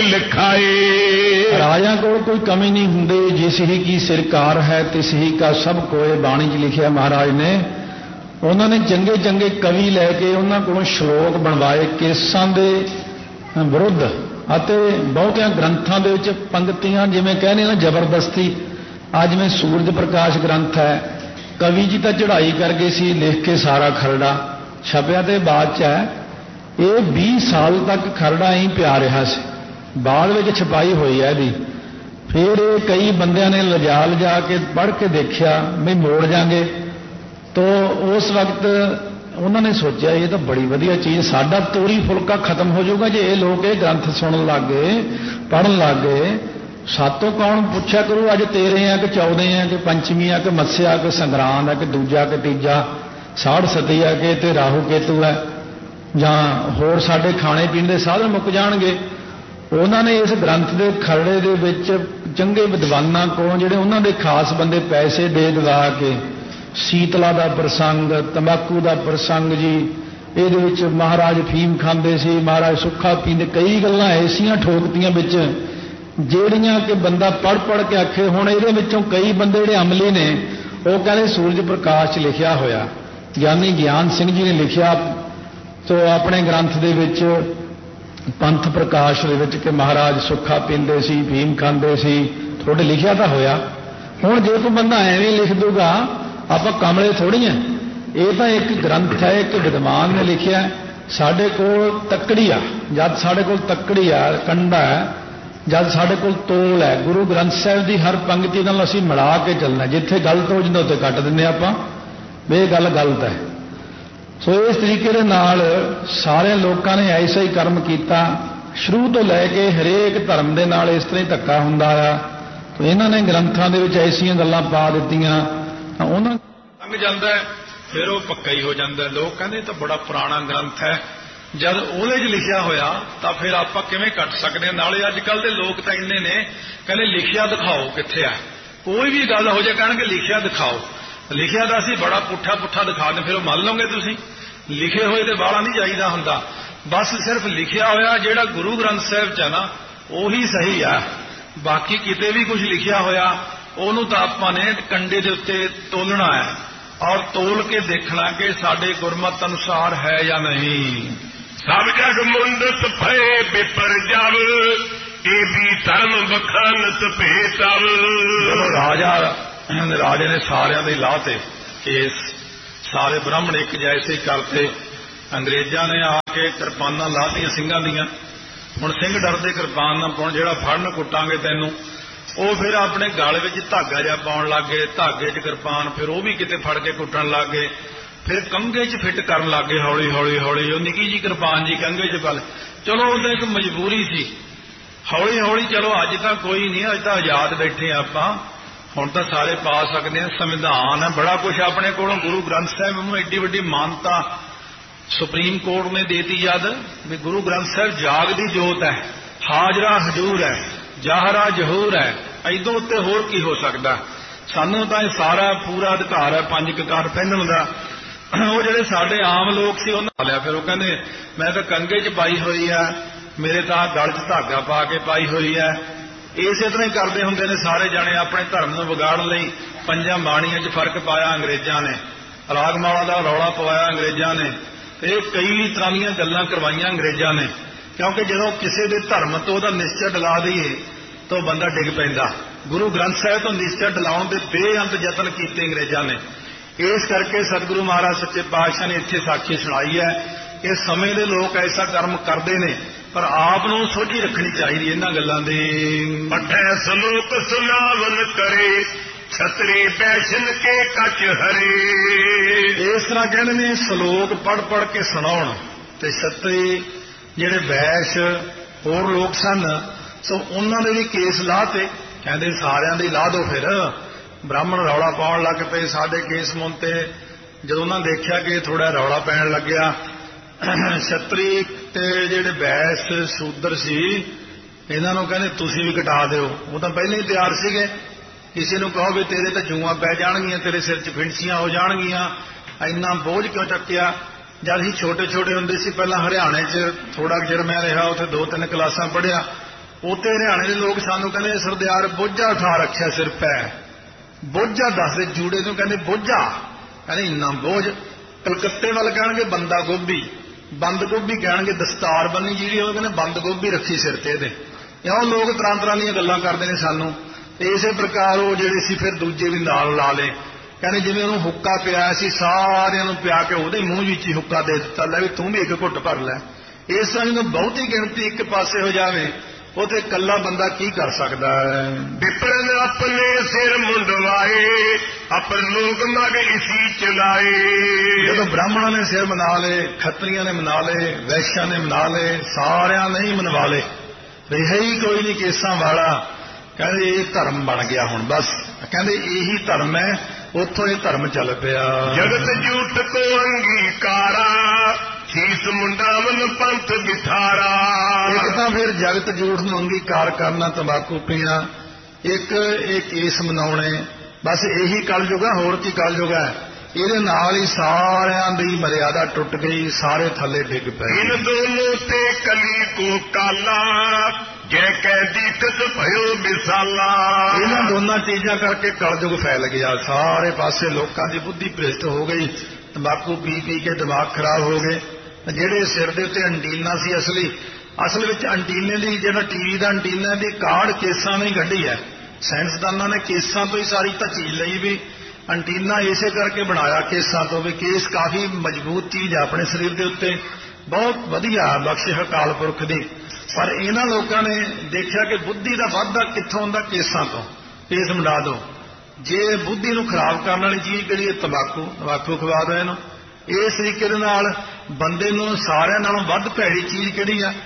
ਲਿਖਾਏ। ਰਾਜਾ ਕੋਲ ਕੋਈ ਕਮੀ ਨਹੀਂ ਹੁੰਦੀ, ਜਿਸ ਹੀ ਕੀ ਸਰਕਾਰ ਹੈ ਤਿਸ ਹੀ ਕਾ ਸਭ ਕੋਏ, ਬਾਣੀ 'ਚ ਲਿਖਿਆ ਮਹਾਰਾਜ ਨੇ। ਉਹਨਾਂ ਨੇ ਚੰਗੇ ਚੰਗੇ ਕਵੀ ਲੈ ਕੇ ਉਹਨਾਂ ਕੋਲੋਂ ਸ਼ਲੋਕ ਬਣਵਾਏ ਕੇਸਾਂ ਦੇ ਵਿਰੁੱਧ, ਅਤੇ ਬਹੁਤਿਆਂ ਗ੍ਰੰਥਾਂ ਦੇ ਵਿੱਚ ਪੰਕਤੀਆਂ ਜਿਵੇਂ ਕਹਿੰਦੇ ਨਾ ਜ਼ਬਰਦਸਤੀ। ਅੱਜ ਜਿਵੇਂ ਸੂਰਜ ਪ੍ਰਕਾਸ਼ ਗ੍ਰੰਥ ਹੈ, ਕਵੀ ਜੀ ਤਾਂ ਚੜ੍ਹਾਈ ਕਰ ਗਏ ਸੀ ਲਿਖ ਕੇ ਸਾਰਾ ਖਰੜਾ, ਛਪਿਆ ਤੇ ਬਾਅਦ 'ਚ ਹੈ। ਇਹ 20 ਸਾਲ ਤੱਕ ਖਰੜਾ ਹੀ ਪਿਆ ਰਿਹਾ ਸੀ, ਬਾਅਦ ਵਿੱਚ ਛਪਾਈ ਹੋਈ ਹੈ ਇਹਦੀ। ਫਿਰ ਇਹ ਕਈ ਬੰਦਿਆਂ ਨੇ ਲਿਜਾ ਕੇ ਪੜ੍ਹ ਕੇ ਦੇਖਿਆ ਵੀ ਮੋੜ ਜਾਗੇ, ਤੋ ਉਸ ਵਕਤ ਉਹਨਾਂ ਨੇ ਸੋਚਿਆ ਇਹ ਤਾਂ ਬੜੀ ਵਧੀਆ ਚੀਜ਼, ਸਾਡਾ ਤੋਰੀ ਫੁਲਕਾ ਖਤਮ ਹੋ ਜਾਊਗਾ ਜੇ ਇਹ ਲੋਕ ਇਹ ਗ੍ਰੰਥ ਸੁਣਨ ਲੱਗ ਗਏ, ਪੜ੍ਹਨ ਲੱਗ ਗਏ। ਸਾਤੋਂ ਕੌਣ ਪੁੱਛਿਆ ਕਰੂ ਅੱਜ 13 ਆ ਕਿ 14 ਆ ਕਿ ਪੰਚਮੀ ਆ ਕਿ ਮੱਸਿਆ ਕਿ ਸੰਗਰਾਂਦ ਆ ਕਿ ਦੂਜਾ ਕਿ ਤੀਜਾ, ਸਾੜ ਸਤੀ ਆ ਕਿ ਤੇ ਰਾਹੂ ਕੇਤੂ ਹੈ, ਜਾਂ ਹੋਰ ਸਾਡੇ ਖਾਣੇ ਪੀਣ ਦੇ ਸਾਧਨ ਮੁੱਕ ਜਾਣਗੇ। ਉਹਨਾਂ ਨੇ ਇਸ ਗ੍ਰੰਥ ਦੇ ਖਰੜੇ ਦੇ ਵਿੱਚ ਚੰਗੇ ਵਿਦਵਾਨਾਂ ਕੋਲੋਂ, ਜਿਹੜੇ ਉਹਨਾਂ ਦੇ ਖਾਸ ਬੰਦੇ, ਪੈਸੇ ਦੇ ਦਵਾ ਕੇ ਸੀਤਲਾ ਦਾ ਪ੍ਰਸੰਗ, ਤੰਬਾਕੂ ਦਾ ਪ੍ਰਸੰਗ ਜੀ, ਇਹਦੇ ਵਿੱਚ ਮਹਾਰਾਜ ਫੀਮ ਖਾਂਦੇ ਸੀ, ਮਹਾਰਾਜ ਸੁੱਖਾ ਪੀਂਦੇ, ਕਈ ਗੱਲਾਂ ਐਸੀਆਂ ਠੋਕਤੀਆਂ ਵਿੱਚ ਜਿਹੜੀਆਂ ਕਿ ਬੰਦਾ ਪੜ੍ਹ ਕੇ ਆਖੇ। ਹੁਣ ਇਹਦੇ ਵਿੱਚੋਂ ਕਈ ਬੰਦੇ ਜਿਹੜੇ ਅਮਲੀ ਨੇ ਉਹ ਕਹਿੰਦੇ ਸੂਰਜ ਪ੍ਰਕਾਸ਼ 'ਚ ਲਿਖਿਆ ਹੋਇਆ, ਗਿਆਨੀ ਗਿਆਨ ਸਿੰਘ ਜੀ ਨੇ ਲਿਖਿਆ ਤੋ ਆਪਣੇ ਗ੍ਰੰਥ ਦੇ ਵਿੱਚ ਪੰਥ ਪ੍ਰਕਾਸ਼ ਦੇ ਵਿੱਚ ਕਿ ਮਹਾਰਾਜ ਸੁੱਖਾ ਪੀਂਦੇ ਸੀ, ਫੀਮ ਖਾਂਦੇ ਸੀ, ਤੁਹਾਡੇ ਲਿਖਿਆ ਤਾਂ ਹੋਇਆ। ਹੁਣ ਜੇ ਕੋਈ ਬੰਦਾ ਐਵੇਂ ਲਿਖ ਦੂਗਾ, ਆਪਾਂ ਕਮਲੇ ਥੋੜ੍ਹੀ ਆ। ਇਹ ਤਾਂ ਇੱਕ ਗ੍ਰੰਥ ਹੈ, ਇੱਕ ਵਿਦਵਾਨ ਨੇ ਲਿਖਿਆ। ਸਾਡੇ ਕੋਲ ਤੱਕੜੀ ਆ, ਜਦ ਸਾਡੇ ਕੋਲ ਤੱਕੜੀ ਆ, ਕੰਡਾ ਹੈ, ਜਦ ਸਾਡੇ ਕੋਲ ਤੋਲ ਹੈ, ਗੁਰੂ ਗ੍ਰੰਥ ਸਾਹਿਬ ਦੀ ਹਰ ਪੰਕਤੀ ਨਾਲ ਅਸੀਂ ਮਿਲਾ ਕੇ ਚੱਲਣਾ। ਜਿੱਥੇ ਗਲਤ ਹੋ ਜਾਂਦਾ ਉੱਥੇ ਕੱਟ ਦਿੰਦੇ ਆਪਾਂ, ਵੀ ਇਹ ਗੱਲ ਗਲਤ ਹੈ। ਸੋ ਇਸ ਤਰੀਕੇ ਦੇ ਨਾਲ ਸਾਰੇ ਲੋਕਾਂ ਨੇ ਐਸਾ ਹੀ ਕਰਮ ਕੀਤਾ। ਸ਼ੁਰੂ ਤੋਂ ਲੈ ਕੇ ਹਰੇਕ ਧਰਮ ਦੇ ਨਾਲ ਇਸ ਤਰ੍ਹਾਂ ਹੀ ਧੱਕਾ ਹੁੰਦਾ ਆ। ਇਹਨਾਂ ਨੇ ਗ੍ਰੰਥਾਂ ਦੇ ਵਿੱਚ ਐਸੀਆਂ ਗੱਲਾਂ ਪਾ ਦਿੱਤੀਆਂ ਤਾਂ ਉਹਨਾਂ ਲੰਘ ਜਾਂਦਾ ਫਿਰ ਉਹ ਪੱਕਾ ਹੀ ਹੋ ਜਾਂਦਾ। ਲੋਕ ਕਹਿੰਦੇ ਇਹ ਤਾਂ ਬੜਾ ਪੁਰਾਣਾ ਗ੍ਰੰਥ ਹੈ, ਜਦ ਉਹਦੇ 'ਚ ਲਿਖਿਆ ਹੋਇਆ ਤਾਂ ਫਿਰ ਆਪਾਂ ਕਿਵੇਂ ਕੱਟ ਸਕਦੇ ਹਾਂ। ਨਾਲੇ ਅੱਜ ਕੱਲ੍ਹ ਦੇ ਲੋਕ ਤਾਂ ਇੰਨੇ ਨੇ, ਕਹਿੰਦੇ ਲਿਖਿਆ ਦਿਖਾਓ ਕਿੱਥੇ ਆ। ਕੋਈ ਵੀ ਗੱਲ ਹੋ ਜਾਏ ਕਹਿਣਗੇ ਲਿਖਿਆ ਦਿਖਾਓ। ਲਿਖਿਆ ਤਾਂ ਅਸੀਂ ਬੜਾ ਪੁੱਠਾ ਪੁੱਠਾ ਦਿਖਾ ਦਿੰਦੇ, ਫਿਰ ਉਹ ਮੰਨ ਲਓਗੇ ਤੁਸੀਂ। ਲਿਖੇ ਹੋਏ ਤੇ ਬਾਹਲਾ ਨਹੀਂ ਚਾਹੀਦਾ ਹੁੰਦਾ, ਬਸ ਸਿਰਫ ਲਿਖਿਆ ਹੋਇਆ ਜਿਹੜਾ ਗੁਰੂ ਗ੍ਰੰਥ ਸਾਹਿਬ 'ਚ ਹੈ ਨਾ ਉਹੀ ਸਹੀ ਆ। ਬਾਕੀ ਕਿਤੇ ਵੀ ਕੁਝ ਲਿਖਿਆ ਹੋਇਆ ਉਹਨੂੰ ਤਾਂ ਆਪਾਂ ਨੇ ਕੰਡੇ ਦੇ ਉੱਤੇ ਤੋਲਣਾ ਹੈ ਔਰ ਤੋਲ ਕੇ ਦੇਖਣਾ ਕਿ ਸਾਡੇ ਗੁਰਮਤਿ ਅਨੁਸਾਰ ਹੈ ਜਾਂ ਨਹੀਂ। ਸਭ ਜਗ ਮੁੰਡਤ ਭਏ ਬਿਪਰ ਜਬ, ਇਹ ਵੀ ਧਰਮ ਬਖਾਨਤ ਭੇਤਵ। ਰਾਜੇ ਨੇ ਸਾਰਿਆਂ ਦੇ ਲਾਹ ਤੇ ਕੇਸ, ਸਾਰੇ ਬ੍ਰਾਹਮਣ ਇੱਕ ਜੈਸੇ ਕਰਤੇ। ਅੰਗਰੇਜ਼ਾਂ ਨੇ ਆ ਕੇ ਕਿਰਪਾਨਾਂ ਲਾਤੀਆਂ ਸਿੰਘਾਂ ਦੀਆਂ। ਹੁਣ ਸਿੰਘ ਡਰਦੇ ਕਿਰਪਾਨ ਨਾ ਪਾਉਣ, ਜਿਹੜਾ ਫੜਨ ਕੁੱਟਾਂਗੇ ਤੈਨੂੰ। ਉਹ ਫਿਰ ਆਪਣੇ ਗਲ ਵਿੱਚ ਧਾਗਾ ਜਿਹਾ ਪਾਉਣ ਲੱਗ ਗਏ, ਧਾਗੇ 'ਚ ਕਿਰਪਾਨ, ਫਿਰ ਉਹ ਵੀ ਕਿਤੇ ਫੜ ਕੇ ਕੁੱਟਣ ਲੱਗ ਗਏ। ਫਿਰ ਕੰਘੇ 'ਚ ਫਿੱਟ ਕਰਨ ਲੱਗ ਗਏ ਹੌਲੀ ਹੌਲੀ ਹੌਲੀ। ਉਹ ਨਿੱਕੀ ਜੀ ਕਿਰਪਾਨ ਜੀ ਕੰਘੇ 'ਚ ਪਲ। ਚਲੋ ਉਹਦਾ ਇੱਕ ਮਜਬੂਰੀ ਸੀ। ਹੌਲੀ ਹੌਲੀ ਚਲੋ ਅੱਜ ਤਾਂ ਕੋਈ ਨਹੀਂ, ਅੱਜ ਤਾਂ ਆਜ਼ਾਦ ਬੈਠੇ ਆਪਾਂ, ਹੁਣ ਤਾਂ ਸਾਰੇ ਪਾ ਸਕਦੇ ਹਾਂ, ਸੰਵਿਧਾਨ ਹੈ, ਬੜਾ ਕੁਝ ਆਪਣੇ ਕੋਲੋਂ। ਗੁਰੂ ਗ੍ਰੰਥ ਸਾਹਿਬ ਨੂੰ ਐਡੀ ਵੱਡੀ ਮਾਨਤਾ ਸੁਪਰੀਮ ਕੋਰਟ ਨੇ ਦੇਤੀ ਜਦ ਵੀ ਗੁਰੂ ਗ੍ਰੰਥ ਸਾਹਿਬ ਜਾਗਦੀ ਜੋਤ ਹੈ, ਹਾਜ਼ਰਾ ਹਜ਼ੂਰ ਹੈ, ਜ਼ਾਹਰਾ ਜ਼ਹੂਰ ਹੈ। ਐਦੋਂ ਉੱਤੇ ਹੋਰ ਕੀ ਹੋ ਸਕਦਾ। ਸਾਨੂੰ ਤਾਂ ਇਹ ਸਾਰਾ ਪੂਰਾ ਅਧਿਕਾਰ ਹੈ 5 ਕਕਾਰ ਪਹਿਨਣ ਦਾ। ਉਹ ਜਿਹੜੇ ਸਾਡੇ ਆਮ ਲੋਕ ਸੀ ਉਹਨਾਂ ਲਿਆ, ਫਿਰ ਉਹ ਕਹਿੰਦੇ ਮੈਂ ਤਾਂ ਕੰਘੇ 'ਚ ਪਾਈ ਹੋਈ ਆ, ਮੇਰੇ ਤਾਂ ਗਲ 'ਚ ਧਾਗਾ ਪਾ ਕੇ ਪਾਈ ਹੋਈ ਹੈ। ਇਸੇ ਤਰ੍ਹਾਂ ਹੀ ਕਰਦੇ ਹੁੰਦੇ ਨੇ ਸਾਰੇ ਜਾਣੇ ਆਪਣੇ ਧਰਮ ਨੂੰ ਵਿਗਾੜਨ ਲਈ। 5 ਬਾਣੀਆਂ 'ਚ ਫਰਕ ਪਾਇਆ ਅੰਗਰੇਜ਼ਾਂ ਨੇ, ਰਾਗਮਾਲਾ ਦਾ ਰੌਲਾ ਪਵਾਇਆ ਅੰਗਰੇਜ਼ਾਂ ਨੇ, ਤੇ ਕਈ ਤਰ੍ਹਾਂ ਦੀਆਂ ਗੱਲਾਂ ਕਰਵਾਈਆਂ ਅੰਗਰੇਜ਼ਾਂ ਨੇ। ਕਿਉਂਕਿ ਜਦੋਂ ਕਿਸੇ ਦੇ ਧਰਮ ਤੋਂ ਉਹਦਾ ਨਿਸ਼ਚਾ ਡਲਾ ਦਈਏ ਤਾਂ ਬੰਦਾ ਡਿੱਗ ਪੈਂਦਾ। ਗੁਰੂ ਗ੍ਰੰਥ ਸਾਹਿਬ ਤੋਂ ਨਿਸ਼ਚਾ ਡਲਾਉਣ ਦੇ ਬੇਅੰਤ ਯਤਨ ਕੀਤੇ ਅੰਗਰੇਜ਼ਾਂ ਨੇ। ਇਸ ਕਰਕੇ ਸਤਿਗੁਰੂ ਮਹਾਰਾਜ ਸੱਚੇ ਪਾਤਸ਼ਾਹ ਨੇ ਇੱਥੇ ਸਾਖੀ ਸੁਣਾਈ ਹੈ ਕਿ ਸਮੇਂ ਦੇ ਲੋਕ ਐਸਾ ਕਰਮ ਕਰਦੇ ਨੇ, ਪਰ ਆਪ ਨੂੰ ਸੋਝੀ ਰੱਖਣੀ ਚਾਹੀਦੀ ਇਹਨਾਂ ਗੱਲਾਂ ਦੀ। ਪਠੈ ਸਲੋਕ ਸੁਨਾਵਨ ਕਰੇ, ਛਤਰੀ ਬੈਸ਼ਨ ਕੇ ਕਛ ਹਰੇ। ਇਸ ਤਰ੍ਹਾਂ ਕਹਿੰਦੇ ਨੇ ਸ਼ਲੋਕ ਪੜ੍ਹ ਪੜ੍ਹ ਕੇ ਸੁਣਾਉਣ। ਤੇ ਛਤਰੀ ਜਿਹੜੇ ਬੈਸ਼ ਹੋਰ ਲੋਕ ਸਨ ਸੋ ਉਹਨਾਂ ਦੇ ਵੀ ਕੇਸ ਲਾਹ ਤੇ। ਕਹਿੰਦੇ ਸਾਰਿਆਂ ਦੇ ਲਾ ਦਿਓ। ਫਿਰ ਬ੍ਰਾਹਮਣ ਰੌਲਾ ਪਾਉਣ ਲੱਗ ਪਏ ਸਾਡੇ ਕੇਸ ਮੁੰਤੇ। ਜਦੋਂ ਉਹਨਾਂ ਦੇਖਿਆ ਕਿ ਥੋੜਾ ਰੌਲਾ ਪੈਣ ਲੱਗਿਆ, ਛਤਰੀ ਤੇ ਜਿਹੜੇ ਬੈਸ਼ ਸ਼ੂਦਰ ਸੀ ਇਹਨਾਂ ਨੂੰ ਕਹਿੰਦੇ ਤੁਸੀਂ ਵੀ ਕਟਾ ਦਿਓ। ਉਹ ਤਾਂ ਪਹਿਲਾਂ ਹੀ ਤਿਆਰ ਸੀਗੇ। ਕਿਸੇ ਨੂੰ ਕਹੋ ਵੀ ਤੇਰੇ ਤਾਂ ਜੂਆਂ ਪੈ ਜਾਣਗੀਆਂ, ਤੇਰੇ ਸਿਰ 'ਚ ਫਿੰਸੀਆਂ ਹੋ ਜਾਣਗੀਆਂ, ਇੰਨਾ ਬੋਝ ਕਿਉਂ ਚੱਕਿਆ। ਜਦ ਅਸੀਂ ਛੋਟੇ ਛੋਟੇ ਹੁੰਦੇ ਸੀ, ਪਹਿਲਾਂ ਹਰਿਆਣੇ 'ਚ ਥੋੜਾ ਚਿਰ ਮੈਂ ਰਿਹਾ, ਉੱਥੇ 2-3 ਕਲਾਸਾਂ ਪੜ੍ਹਿਆ। ਉੱਥੇ ਹਰਿਆਣੇ ਦੇ ਲੋਕ ਸਾਨੂੰ ਕਹਿੰਦੇ ਸਰਦਾਰ ਬੋਝਾ ਉਠਾ ਰੱਖਿਆ ਸਿਰ ਪੈ। ਬੋਝਾ ਦੱਸਦੇ ਜੂੜੇ ਨੂੰ ਕਹਿੰਦੇ ਬੋਝਾ, ਕਹਿੰਦੇ ਇੰਨਾ ਬੋਝ। ਕਲਕੱਤੇ ਵੱਲ ਕਹਿਣਗੇ ਬੰਦਾ ਗੋਭੀ, ਬੰਦ ਗੋਭੀ ਕਹਿਣਗੇ ਦਸਤਾਰ ਬੰਨੀ ਜਿਹੜੀ, ਉਹ ਕਹਿੰਦੇ ਬੰਦ ਗੋਭੀ ਰੱਖੀ ਸਿਰ ਤੇ ਇਹਦੇ। ਇਉਂ ਲੋਕ ਤਰ੍ਹਾਂ ਤਰ੍ਹਾਂ ਦੀਆਂ ਗੱਲਾਂ ਕਰਦੇ ਨੇ ਸਾਨੂੰ। ਤੇ ਇਸੇ ਪ੍ਰਕਾਰ ਉਹ ਜਿਹੜੇ ਸੀ ਫਿਰ ਦੂਜੇ ਵੀ ਨਾਲ ਲਾ ਲਏ। ਕਹਿੰਦੇ ਜਿਵੇਂ ਉਹਨੂੰ ਹੁੱਕਾ ਪਿਆਇਆ ਸੀ, ਸਾਰਿਆਂ ਨੂੰ ਪਿਆ ਕੇ ਉਹਦੇ ਮੂੰਹ ਵਿੱਚ ਹੀ ਹੁੱਕਾ ਦੇ ਦਿੱਤਾ, ਲੈ ਵੀ ਤੂੰ ਵੀ ਇੱਕ ਘੁੱਟ ਭਰ ਲੈ। ਇਸ ਤਰ੍ਹਾਂ ਜਦੋਂ ਬਹੁਤੀ ਗਿਣਤੀ ਇੱਕ ਪਾਸੇ ਹੋ ਜਾਵੇ ਉਥੇ ਇਕੱਲਾ ਬੰਦਾ ਕੀ ਕਰ ਸਕਦਾ ਹੈ। ਵਿਪਰਨ ਆਪਣੇ ਸਿਰ ਮੁੰਡਵਾਏ, ਅਪਰ ਲੋਕ ਮਗ ਇਸੀ ਚਲਾਏ। ਜਦੋਂ ਬ੍ਰਾਹਮਣਾਂ ਨੇ ਸਿਰ ਮਨਾ ਲਏ, ਖੱਤਰੀਆਂ ਨੇ ਮਨਾ ਲਏ, ਵੈਸ਼ਾਂ ਨੇ ਮਨਾ ਲਏ, ਸਾਰਿਆਂ ਨੇ ਹੀ ਮਨਵਾ ਲਏ। ਰਿਹਾ ਹੀ ਕੋਈ ਨਹੀਂ ਕੇਸਾਂ ਵਾਲਾ। ਕਹਿੰਦੇ ਇਹ ਧਰਮ ਬਣ ਗਿਆ ਹੁਣ ਬਸ। ਕਹਿੰਦੇ ਇਹੀ ਧਰਮ ਹੈ, ਉੱਥੋਂ ਇਹ ਧਰਮ ਚੱਲ ਪਿਆ। ਜਗਤ ਝੂਠ ਕੋ ਅੰਗੀਕਾਰਾ, ਸੀਸ ਮੁੰਡਾਵਨ ਪੰਥ ਬਿਠਾਰਾ। ਇੱਕ ਤਾਂ ਫਿਰ ਜਗਤ ਝੂਠ ਨੂੰ ਅੰਗੀਕਾਰ ਕਰਨਾ, ਤੰਬਾਕੂ ਪੀਣਾ, ਇੱਕ ਇਹ ਕੇਸ ਮਨਾਉਣੇ, ਬਸ ਇਹੀ ਕਲਯੁਗ ਹੈ, ਹੋਰ ਕੀ ਕਲਯੁਗ ਹੈ। ਇਹਦੇ ਨਾਲ ਹੀ ਸਾਰਿਆਂ ਦੀ ਮਰਿਆਦਾ ਟੁੱਟ ਗਈ, ਸਾਰੇ ਥੱਲੇ ਡਿੱਗ ਪਏ। ਇਨ ਦੋਨੋਂ ਤੇ ਕਲੀ ਕੋ ਕਾਲਾ, ਜੈ ਕਹਿ ਦੀਕਤ ਭਇਓ ਵਿਸਾਲਾ। ਇਹਨਾਂ ਦੋਨਾਂ ਚੀਜ਼ਾਂ ਕਰਕੇ ਕਲਯੁਗ ਫੈਲ ਗਿਆ। ਸਾਰੇ ਪਾਸੇ ਲੋਕਾਂ ਦੀ ਬੁੱਧੀ ਭ੍ਰਿਸ਼ਟ ਹੋ ਗਈ, ਤੰਬਾਕੂ ਪੀ ਪੀ ਕੇ ਦਿਮਾਗ ਖਰਾਬ ਹੋ ਗਏ। ਜਿਹੜੇ ਸਿਰ ਦੇ ਉੱਤੇ ਅੰਟੀਨਾ ਸੀ ਅਸਲ ਵਿੱਚ ਅੰਟੀਨੇ ਦੀ, ਜਿਹੜਾ ਟੀਵੀ ਦਾ ਅੰਟੀਨਾ ਦੀ ਕਾਢ ਕੇਸਾਂ ਨੇ ਕੱਢੀ ਹੈ। ਸਾਇੰਸਦਾਨਾਂ ਨੇ ਕੇਸਾਂ ਤੋਂ ਹੀ ਸਾਰੀ ਤਾਂ ਚੀਜ਼ ਲਈ ਵੀ ਅੰਟੀਨਾ ਇਸੇ ਕਰਕੇ ਬਣਾਇਆ ਕੇਸਾਂ ਤੋਂ, ਵੀ ਕੇਸ ਕਾਫੀ ਮਜ਼ਬੂਤ ਚੀਜ਼ ਹੈ ਆਪਣੇ ਸਰੀਰ ਦੇ ਉੱਤੇ, ਬਹੁਤ ਵਧੀਆ ਬਖਸ਼ਿਸ਼ ਅਕਾਲ ਪੁਰਖ ਦੀ। ਪਰ ਇਹਨਾਂ ਲੋਕਾਂ ਨੇ ਦੇਖਿਆ ਕਿ ਬੁੱਧੀ ਦਾ ਵਾਧਾ ਕਿੱਥੋਂ ਹੁੰਦਾ, ਕੇਸਾਂ ਤੋਂ। ਕੇਸ ਮਿਲਾ ਦਿਓ। ਜੇ ਬੁੱਧੀ ਨੂੰ ਖਰਾਬ ਕਰਨ ਵਾਲੀ ਚੀਜ਼ ਕਿਹੜੀ ਹੈ, ਤੰਬਾਕੂ ਖਵਾ ਦਿਓ ਇਹਨੂੰ। ਇਸ ਤਰੀਕੇ ਦੇ ਨਾਲ ਬੰਦੇ ਨੂੰ ਸਾਰਿਆਂ ਨਾਲੋਂ ਵੱਧ ਭੈੜੀ ਚੀਜ਼ ਕਿਹੜੀ ਆ,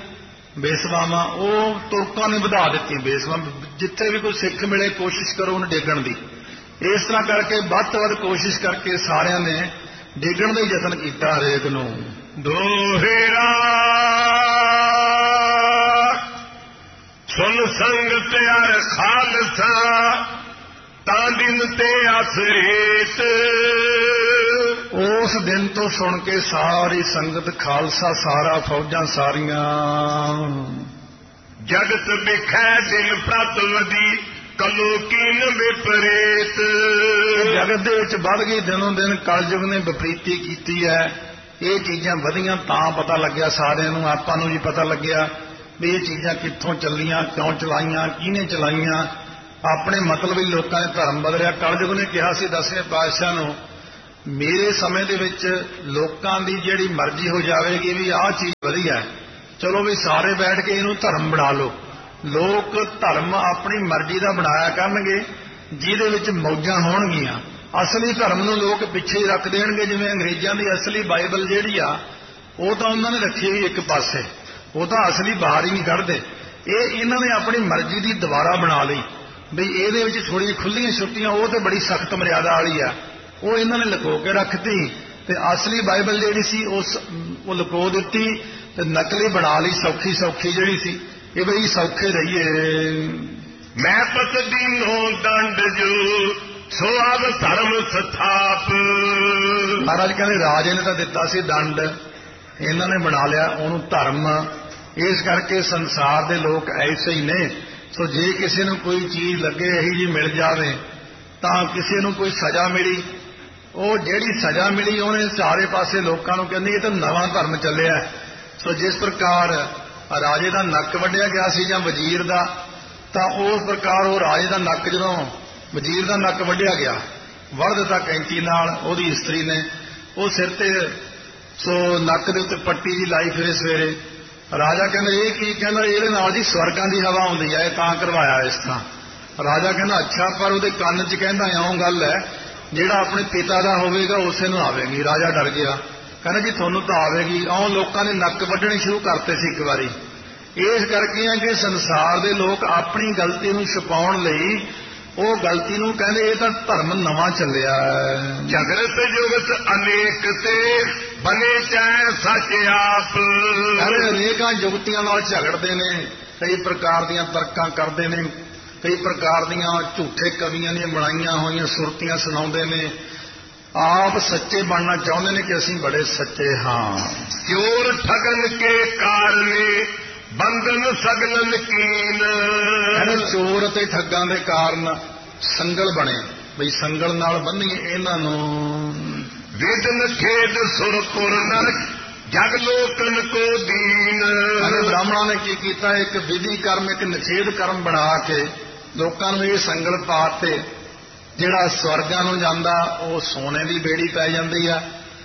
ਬੇਸਵਾਵਾਂ ਉਹ ਤੁਰਕਾਂ ਨੇ ਵਧਾ ਦਿੱਤੀਆਂ। ਬੇਸਵਾ ਜਿੱਥੇ ਵੀ ਕੋਈ ਸਿੱਖ ਮਿਲੇ ਕੋਸ਼ਿਸ਼ ਕਰੋ ਉਹਨੂੰ ਡੇਗਣ ਦੀ। ਇਸ ਤਰ੍ਹਾਂ ਕਰਕੇ ਵੱਧ ਤੋਂ ਵੱਧ ਕੋਸ਼ਿਸ਼ ਕਰਕੇ ਸਾਰਿਆਂ ਨੇ ਡੇਗਣ ਦਾ ਹੀ ਯਤਨ ਕੀਤਾ ਹਰੇਕ ਨੂੰ। ਦੋਹੇਰਾ ਸੁਨ ਸੰਗਤ ਅਰ ਖਾਲਸਾ ਤਾਂ ਦਿਨ ਤੇ ਆਸਰੇਤ। ਉਸ ਦਿਨ ਤੋਂ ਸੁਣ ਕੇ ਸਾਰੀ ਸੰਗਤ ਖਾਲਸਾ ਸਾਰਾ ਫੌਜਾਂ ਸਾਰੀਆਂ ਜਗਤ ਵਿਖੈ ਦਿਨ ਪ੍ਰਤਵਦੀ ਕਲੋ ਕੀਨ ਵਿਪਰੀਤ। ਜਗਤ ਦੇ ਵਿੱਚ ਵੱਧ ਗਈ ਦਿਨੋਂ ਦਿਨ ਕਲਯੁਗ ਨੇ ਵਿਪਰੀਤੀ ਕੀਤੀ ਹੈ। ਇਹ ਚੀਜ਼ਾਂ ਵਧੀਆਂ ਤਾਂ ਪਤਾ ਲੱਗਿਆ ਸਾਰਿਆਂ ਨੂੰ, ਆਪਾਂ ਨੂੰ ਵੀ ਪਤਾ ਲੱਗਿਆ ਵੀ ਇਹ ਚੀਜ਼ਾਂ ਕਿੱਥੋਂ ਚੱਲੀਆਂ, ਕਿਉਂ ਚਲਾਈਆਂ, ਕਿਹਨੇ ਚਲਾਈਆਂ। ਆਪਣੇ ਮਤਲਬ ਹੀ ਲੋਕਾਂ ਨੇ ਧਰਮ ਬਦਲਿਆ। ਕਲਯੁਗ ਨੇ ਕਿਹਾ ਸੀ 10ਵੇਂ ਪਾਤਸ਼ਾਹ ਨੂੰ, ਮੇਰੇ ਸਮੇਂ ਦੇ ਵਿੱਚ ਲੋਕਾਂ ਦੀ ਜਿਹੜੀ ਮਰਜ਼ੀ ਹੋ ਜਾਵੇਗੀ ਵੀ ਆਹ ਚੀਜ਼ ਵਧੀਆ, ਚਲੋ ਵੀ ਸਾਰੇ ਬੈਠ ਕੇ ਇਹਨੂੰ ਧਰਮ ਬਣਾ ਲਓ। ਲੋਕ ਧਰਮ ਆਪਣੀ ਮਰਜ਼ੀ ਦਾ ਬਣਾਇਆ ਕਰਨਗੇ ਜਿਹਦੇ ਵਿੱਚ ਮੌਜਾਂ ਹੋਣਗੀਆਂ। ਅਸਲੀ ਧਰਮ ਨੂੰ ਲੋਕ ਪਿੱਛੇ ਹੀ ਰੱਖ ਦੇਣਗੇ। ਜਿਵੇਂ ਅੰਗਰੇਜ਼ਾਂ ਦੀ ਅਸਲੀ ਬਾਈਬਲ ਜਿਹੜੀ ਆ ਉਹ ਤਾਂ ਉਹਨਾਂ ਨੇ ਰੱਖੀ ਹੋਈ ਇੱਕ ਪਾਸੇ, ਉਹ ਤਾਂ ਅਸਲੀ ਬਾਹਰ ਹੀ ਨਹੀਂ ਕੱਢਦੇ। ਇਹ ਇਹਨਾਂ ਨੇ ਆਪਣੀ ਮਰਜ਼ੀ ਦੀ ਦੁਬਾਰਾ ਬਣਾ ਲਈ ਵੀ ਇਹਦੇ ਵਿੱਚ ਥੋੜ੍ਹੀਆਂ ਖੁੱਲੀਆਂ ਛੁੱਟੀਆਂ, ਉਹ ਤੇ ਬੜੀ ਸਖਤ ਮਰਿਆਦਾ ਵਾਲੀ ਆ, ਉਹ ਇਹਨਾਂ ਨੇ ਲੁਕੋ ਕੇ ਰੱਖਤੀ। ਤੇ ਅਸਲੀ ਬਾਈਬਲ ਜਿਹੜੀ ਸੀ ਉਹ ਲੁਕੋ ਦਿੱਤੀ ਤੇ ਨਕਲੀ ਬਣਾ ਲਈ, ਸੌਖੀ ਸੌਖੀ ਜਿਹੜੀ ਸੀ ਇਹ ਬਈ ਸੌਖੇ ਰਹੀਏ। ਮੈਂ ਪਤ ਦੀਨੋ ਦੰਡ ਜੋ ਸੋ ਆਵ ਧਰਮ ਸਥਾਪ। ਮਹਾਰਾਜ ਕਹਿੰਦੇ ਰਾਜੇ ਨੇ ਤਾਂ ਦਿੱਤਾ ਸੀ ਦੰਡ, ਇਹਨਾਂ ਨੇ ਬਣਾ ਲਿਆ ਉਹਨੂੰ ਧਰਮ। ਇਸ ਕਰਕੇ ਸੰਸਾਰ ਦੇ ਲੋਕ ਐਸੇ ਹੀ ਨੇ। ਸੋ ਜੇ ਕਿਸੇ ਨੂੰ ਕੋਈ ਚੀਜ਼ ਲੱਗੇ ਇਹੀ ਜੀ ਮਿਲ ਜਾਵੇ ਤਾਂ ਕਿਸੇ ਨੂੰ ਕੋਈ ਸਜ਼ਾ ਮਿਲੀ, ਉਹ ਜਿਹੜੀ ਸਜ਼ਾ ਮਿਲੀ ਉਹਨੇ ਸਾਰੇ ਪਾਸੇ ਲੋਕਾਂ ਨੂੰ ਕਹਿੰਦੇ ਇਹ ਤਾਂ ਨਵਾਂ ਧਰਮ ਚੱਲਿਆ। ਸੋ ਜਿਸ ਪ੍ਰਕਾਰ ਰਾਜੇ ਦਾ ਨੱਕ ਵੱਢਿਆ ਗਿਆ ਸੀ ਜਾਂ ਵਜ਼ੀਰ ਦਾ, ਤਾਂ ਉਸ ਪ੍ਰਕਾਰ ਉਹ ਰਾਜੇ ਦਾ ਨੱਕ ਜਦੋਂ ਵਜ਼ੀਰ ਦਾ ਨੱਕ ਵੱਢਿਆ ਗਿਆ, ਵੱਢ ਦਿੱਤਾ ਕੈਂਚੀ ਨਾਲ ਉਹਦੀ ਇਸਤਰੀ ਨੇ, ਉਹ ਸਿਰ ਤੇ ਸੋ ਨੱਕ ਦੇ ਉੱਤੇ ਪੱਟੀ ਜੀ ਲਾਈ ਫਿਰੇ ਸਵੇਰੇ। ਰਾਜਾ ਕਹਿੰਦਾ ਇਹ ਕੀ? ਕਹਿੰਦਾ ਇਹਦੇ ਨਾਲ ਜੀ ਸਵਰਗਾਂ ਦੀ ਹਵਾ ਆਉਂਦੀ ਹੈ, ਇਹ ਤਾਂ ਕਰਵਾਇਆ ਇਸ ਤਰ੍ਹਾਂ। ਰਾਜਾ ਕਹਿੰਦਾ ਅੱਛਾ, ਪਰ ਉਹਦੇ ਕੰਨ 'ਚ ਕਹਿੰਦਾ ਇਉਂ ਗੱਲ ਹੈ ਜਿਹੜਾ ਆਪਣੇ ਪਿਤਾ ਦਾ ਹੋਵੇਗਾ ਉਸੇ ਨੂੰ ਆਵੇਗੀ। ਰਾਜਾ ਡਰ ਗਿਆ, ਕਹਿੰਦਾ ਜੀ ਤੁਹਾਨੂੰ ਤਾਂ ਆਵੇਗੀ। ਇਉਂ ਲੋਕਾਂ ਨੇ ਨੱਕ ਵੱਢਣੇ ਸ਼ੁਰੂ ਕਰਤੇ ਸੀ ਇੱਕ ਵਾਰੀ। ਇਸ ਕਰਕੇ ਆ ਕਿ ਸੰਸਾਰ ਦੇ ਲੋਕ ਆਪਣੀ ਗਲਤੀ ਨੂੰ ਛੁਪਾਉਣ ਲਈ ਉਹ ਗਲਤੀ ਨੂੰ ਕਹਿੰਦੇ ਇਹ ਤਾਂ ਧਰਮ ਨਵਾਂ ਚੱਲਿਆ। ਜਗਤ ਜੁਗਤ ਅਨੇਕ ਤੇ ਬਨੇ ਚਾਹੇ ਸੱਚ ਆਪ। ਅਨੇਕਾਂ ਜੁਗਤੀਆਂ ਨਾਲ ਝਗੜਦੇ ਨੇ, ਕਈ ਪ੍ਰਕਾਰ ਦੀਆਂ ਤਰਕਾਂ ਕਰਦੇ ਨੇ, ਕਈ ਪ੍ਰਕਾਰ ਦੀਆਂ ਝੂਠੇ ਕਵੀਆਂ ਦੀਆਂ ਬਣਾਈਆਂ ਹੋਈਆਂ ਸੁਰਤੀਆਂ ਸੁਣਾਉਂਦੇ ਨੇ। ਆਪ ਸੱਚੇ ਬਣਨਾ ਚਾਹੁੰਦੇ ਨੇ ਕਿ ਅਸੀਂ ਬੜੇ ਸੱਚੇ ਹਾਂ। ਚੋਰ ਠਗਨ ਕੇ ਕਾਰਨੇ ਬੰਧਨ ਸਗਲਨ ਕੀਨ। ਚੋਰ ਅਤੇ ਠੱਗਾਂ ਦੇ ਕਾਰਨ ਸੰਗਲ ਬਣੇ, ਬਈ ਸੰਗਲ ਨਾਲ ਬੰਨੀਏ ਇਹਨਾਂ ਨੂੰ। ਵਿਦਨ ਖੇਦ ਸੁਰਪੁਰ ਨਰਕ ਜਗ ਲੋਕਨ ਕੋ ਦੀਨ। ਬ੍ਰਾਹਮਣਾਂ ਨੇ ਕੀ ਕੀਤਾ? ਇੱਕ ਵਿਧੀ ਕਰਮ, ਇੱਕ ਨਿਸ਼ੇਧ ਕਰਮ ਬਣਾ ਕੇ ਲੋਕਾਂ ਨੂੰ ਇਹ ਸੰਗਲ ਪਾ ਤੇ ਜਿਹੜਾ ਸਵਰਗਾਂ ਨੂੰ ਜਾਂਦਾ ਉਹ ਸੋਨੇ ਦੀ ਬੇੜੀ ਪੈ ਜਾਂਦੀ ਆ,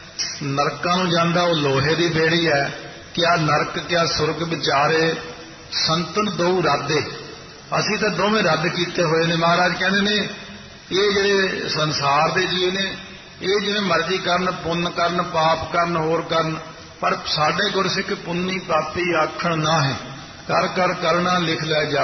ਨਰਕਾਂ ਨੂੰ ਜਾਂਦਾ ਉਹ ਲੋਹੇ ਦੀ ਬੇੜੀ ਹੈ। ਕਿਆ ਨਰਕ ਕਿਆ ਸੁਰਗ ਵਿਚਾਰੇ ਸੰਤਨ ਦੋ ਰਾਦੇ। ਅਸੀਂ ਤਾਂ ਦੋਵੇਂ ਰੱਦ ਕੀਤੇ ਹੋਏ ਨੇ। ਮਹਾਰਾਜ ਕਹਿੰਦੇ ਨੇ ਇਹ ਜਿਹੜੇ ਸੰਸਾਰ ਦੇ ਜੀਵ ਨੇ ਇਹ ਜਿਵੇਂ ਮਰਜ਼ੀ ਕਰਨ, ਪੁੰਨ ਕਰਨ, ਪਾਪ ਕਰਨ, ਹੋਰ ਕਰਨ, ਪਰ ਸਾਡੇ ਗੁਰਸਿੱਖ ਪੁੰਨੀ ਪਾਪੀ ਆਖਣ ਨਾ ਹੈ। ਕਰ ਕਰ ਕਰਨਾ ਲਿਖ ਲੈ ਜਾ।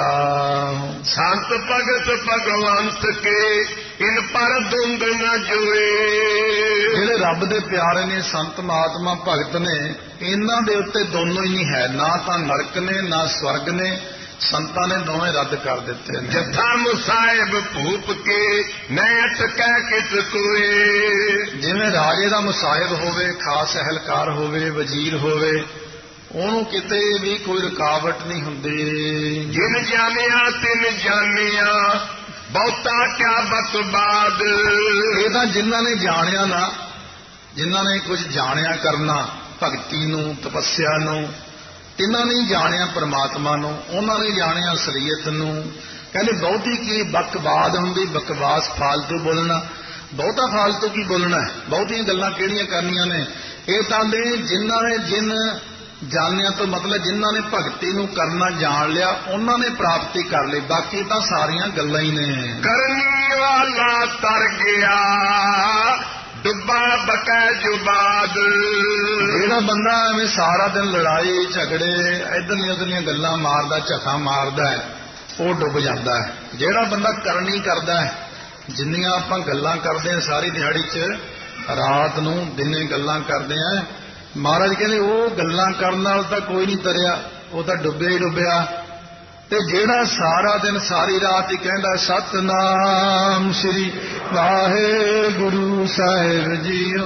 ਸੰਤ ਭਗਤ ਭਗਵੰਤ ਕੇ ਇਨ ਪਰ ਦੁੰਦ ਨ ਜੋਏ। ਜਿਹੜੇ ਰੱਬ ਦੇ ਪਿਆਰੇ ਨੇ, ਸੰਤ ਮਹਾਤਮਾ ਭਗਤ ਨੇ, ਇਹਨਾਂ ਦੇ ਉੱਤੇ ਦੋਨੋਂ ਹੀ ਨਹੀਂ ਹੈ, ਨਾ ਤਾਂ ਨਰਕ ਨੇ ਨਾ ਸਵਰਗ ਨੇ। ਸੰਤਾਂ ਨੇ ਦੋਵੇਂ ਰੱਦ ਕਰ ਦਿੱਤੇ ਨੇ। ਜਥਾ ਮੁਸਾਹਿਬ ਭੂਪ ਕੇ ਨੈਟ ਕਹਿ ਕਿਸ ਕੋਏ। ਜਿਵੇਂ ਰਾਜੇ ਦਾ ਮੁਸਾਹਿਬ ਹੋਵੇ, ਖਾਸ ਅਹਿਲਕਾਰ ਹੋਵੇ, ਵਜ਼ੀਰ ਹੋਵੇ, ਉਹਨੂੰ ਕਿਤੇ ਵੀ ਕੋਈ ਰੁਕਾਵਟ ਨਹੀਂ ਹੁੰਦੀ। ਜਿਨ ਜਾਣਿਆ ਤਿਨ ਜਾਣਿਆ ਬਹੁਤਾ ਕਿਆ ਬਤਬਾਦ। ਇਹ ਤਾਂ ਜਿਨ੍ਹਾਂ ਨੇ ਜਾਣਿਆ ਨਾ, ਜਿਨ੍ਹਾਂ ਨੇ ਕੁਝ ਜਾਣਿਆ ਕਰਨਾ, ਭਗਤੀ ਨੂੰ, ਤਪੱਸਿਆ ਨੂੰ, ਇਹਨਾਂ ਨੇ ਜਾਣਿਆ ਪਰਮਾਤਮਾ ਨੂੰ, ਉਹਨਾਂ ਨੇ ਜਾਣਿਆ ਅਸਲੀਅਤ ਨੂੰ। ਕਹਿੰਦੇ ਬਹੁਤੀ ਕੀ ਬਕਵਾਦ ਹੁੰਦੀ, ਬਕਵਾਸ ਫਾਲਤੂ ਬੋਲਣਾ। ਬਹੁਤਾ ਫਾਲਤੂ ਕੀ ਬੋਲਣਾ, ਬਹੁਤੀਆਂ ਗੱਲਾਂ ਕਿਹੜੀਆਂ ਕਰਨੀਆਂ ਨੇ। ਇਹ ਤਾਂ ਦੇ ਜਿਨ੍ਹਾਂ ਨੇ ਜਿਨ ਜਾਣਿਆ ਤੋਂ ਮਤਲਬ ਜਿਨ੍ਹਾਂ ਨੇ ਭਗਤੀ ਨੂੰ ਕਰਨਾ ਜਾਣ ਲਿਆ ਉਹਨਾਂ ਨੇ ਪ੍ਰਾਪਤੀ ਕਰ ਲਈ, ਬਾਕੀ ਤਾਂ ਸਾਰੀਆਂ ਗੱਲਾਂ ਹੀ ਨੇ। ਕਰਨੀ ਵਾਲਾ ਤਰ ਗਿਆ ਡੁੱਬਾ ਬਕੈ ਜੁਬਾਦ। ਜਿਹੜਾ ਬੰਦਾ ਐਵੇਂ ਸਾਰਾ ਦਿਨ ਲੜਾਈ ਝਗੜੇ ਇਧਰਲੀਆਂ ਉਧਰਲੀਆਂ ਗੱਲਾਂ ਮਾਰਦਾ ਝੱਖਾ ਮਾਰਦਾ ਹੈ ਉਹ ਡੁੱਬ ਜਾਂਦਾ ਹੈ। ਜਿਹੜਾ ਬੰਦਾ ਕਰਨੀ ਕਰਦਾ ਹੈ, ਜਿੰਨੀਆਂ ਆਪਾਂ ਗੱਲਾਂ ਕਰਦੇ ਹਾਂ ਸਾਰੀ ਦਿਹਾੜੀ 'ਚ, ਰਾਤ ਨੂੰ ਦਿਨੇ ਗੱਲਾਂ ਕਰਦੇ ਹਾਂ, ਮਹਾਰਾਜ ਕਹਿੰਦੇ ਉਹ ਗੱਲਾਂ ਕਰਨ ਨਾਲ ਤਾਂ ਕੋਈ ਨਹੀਂ ਤਰਿਆ, ਉਹ ਤਾਂ ਡੁੱਬਿਆ ਹੀ ਡੁੱਬਿਆ। ਤੇ ਜਿਹੜਾ ਸਾਰਾ ਦਿਨ ਸਾਰੀ ਰਾਤ ਹੀ ਕਹਿੰਦਾ ਸਤਨਾਮ ਸ੍ਰੀ ਵਾਹਿਗੁਰੂ ਸਾਹਿਬ ਜੀਓ,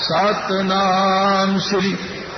ਸਤਨਾਮ ਸ੍ਰੀ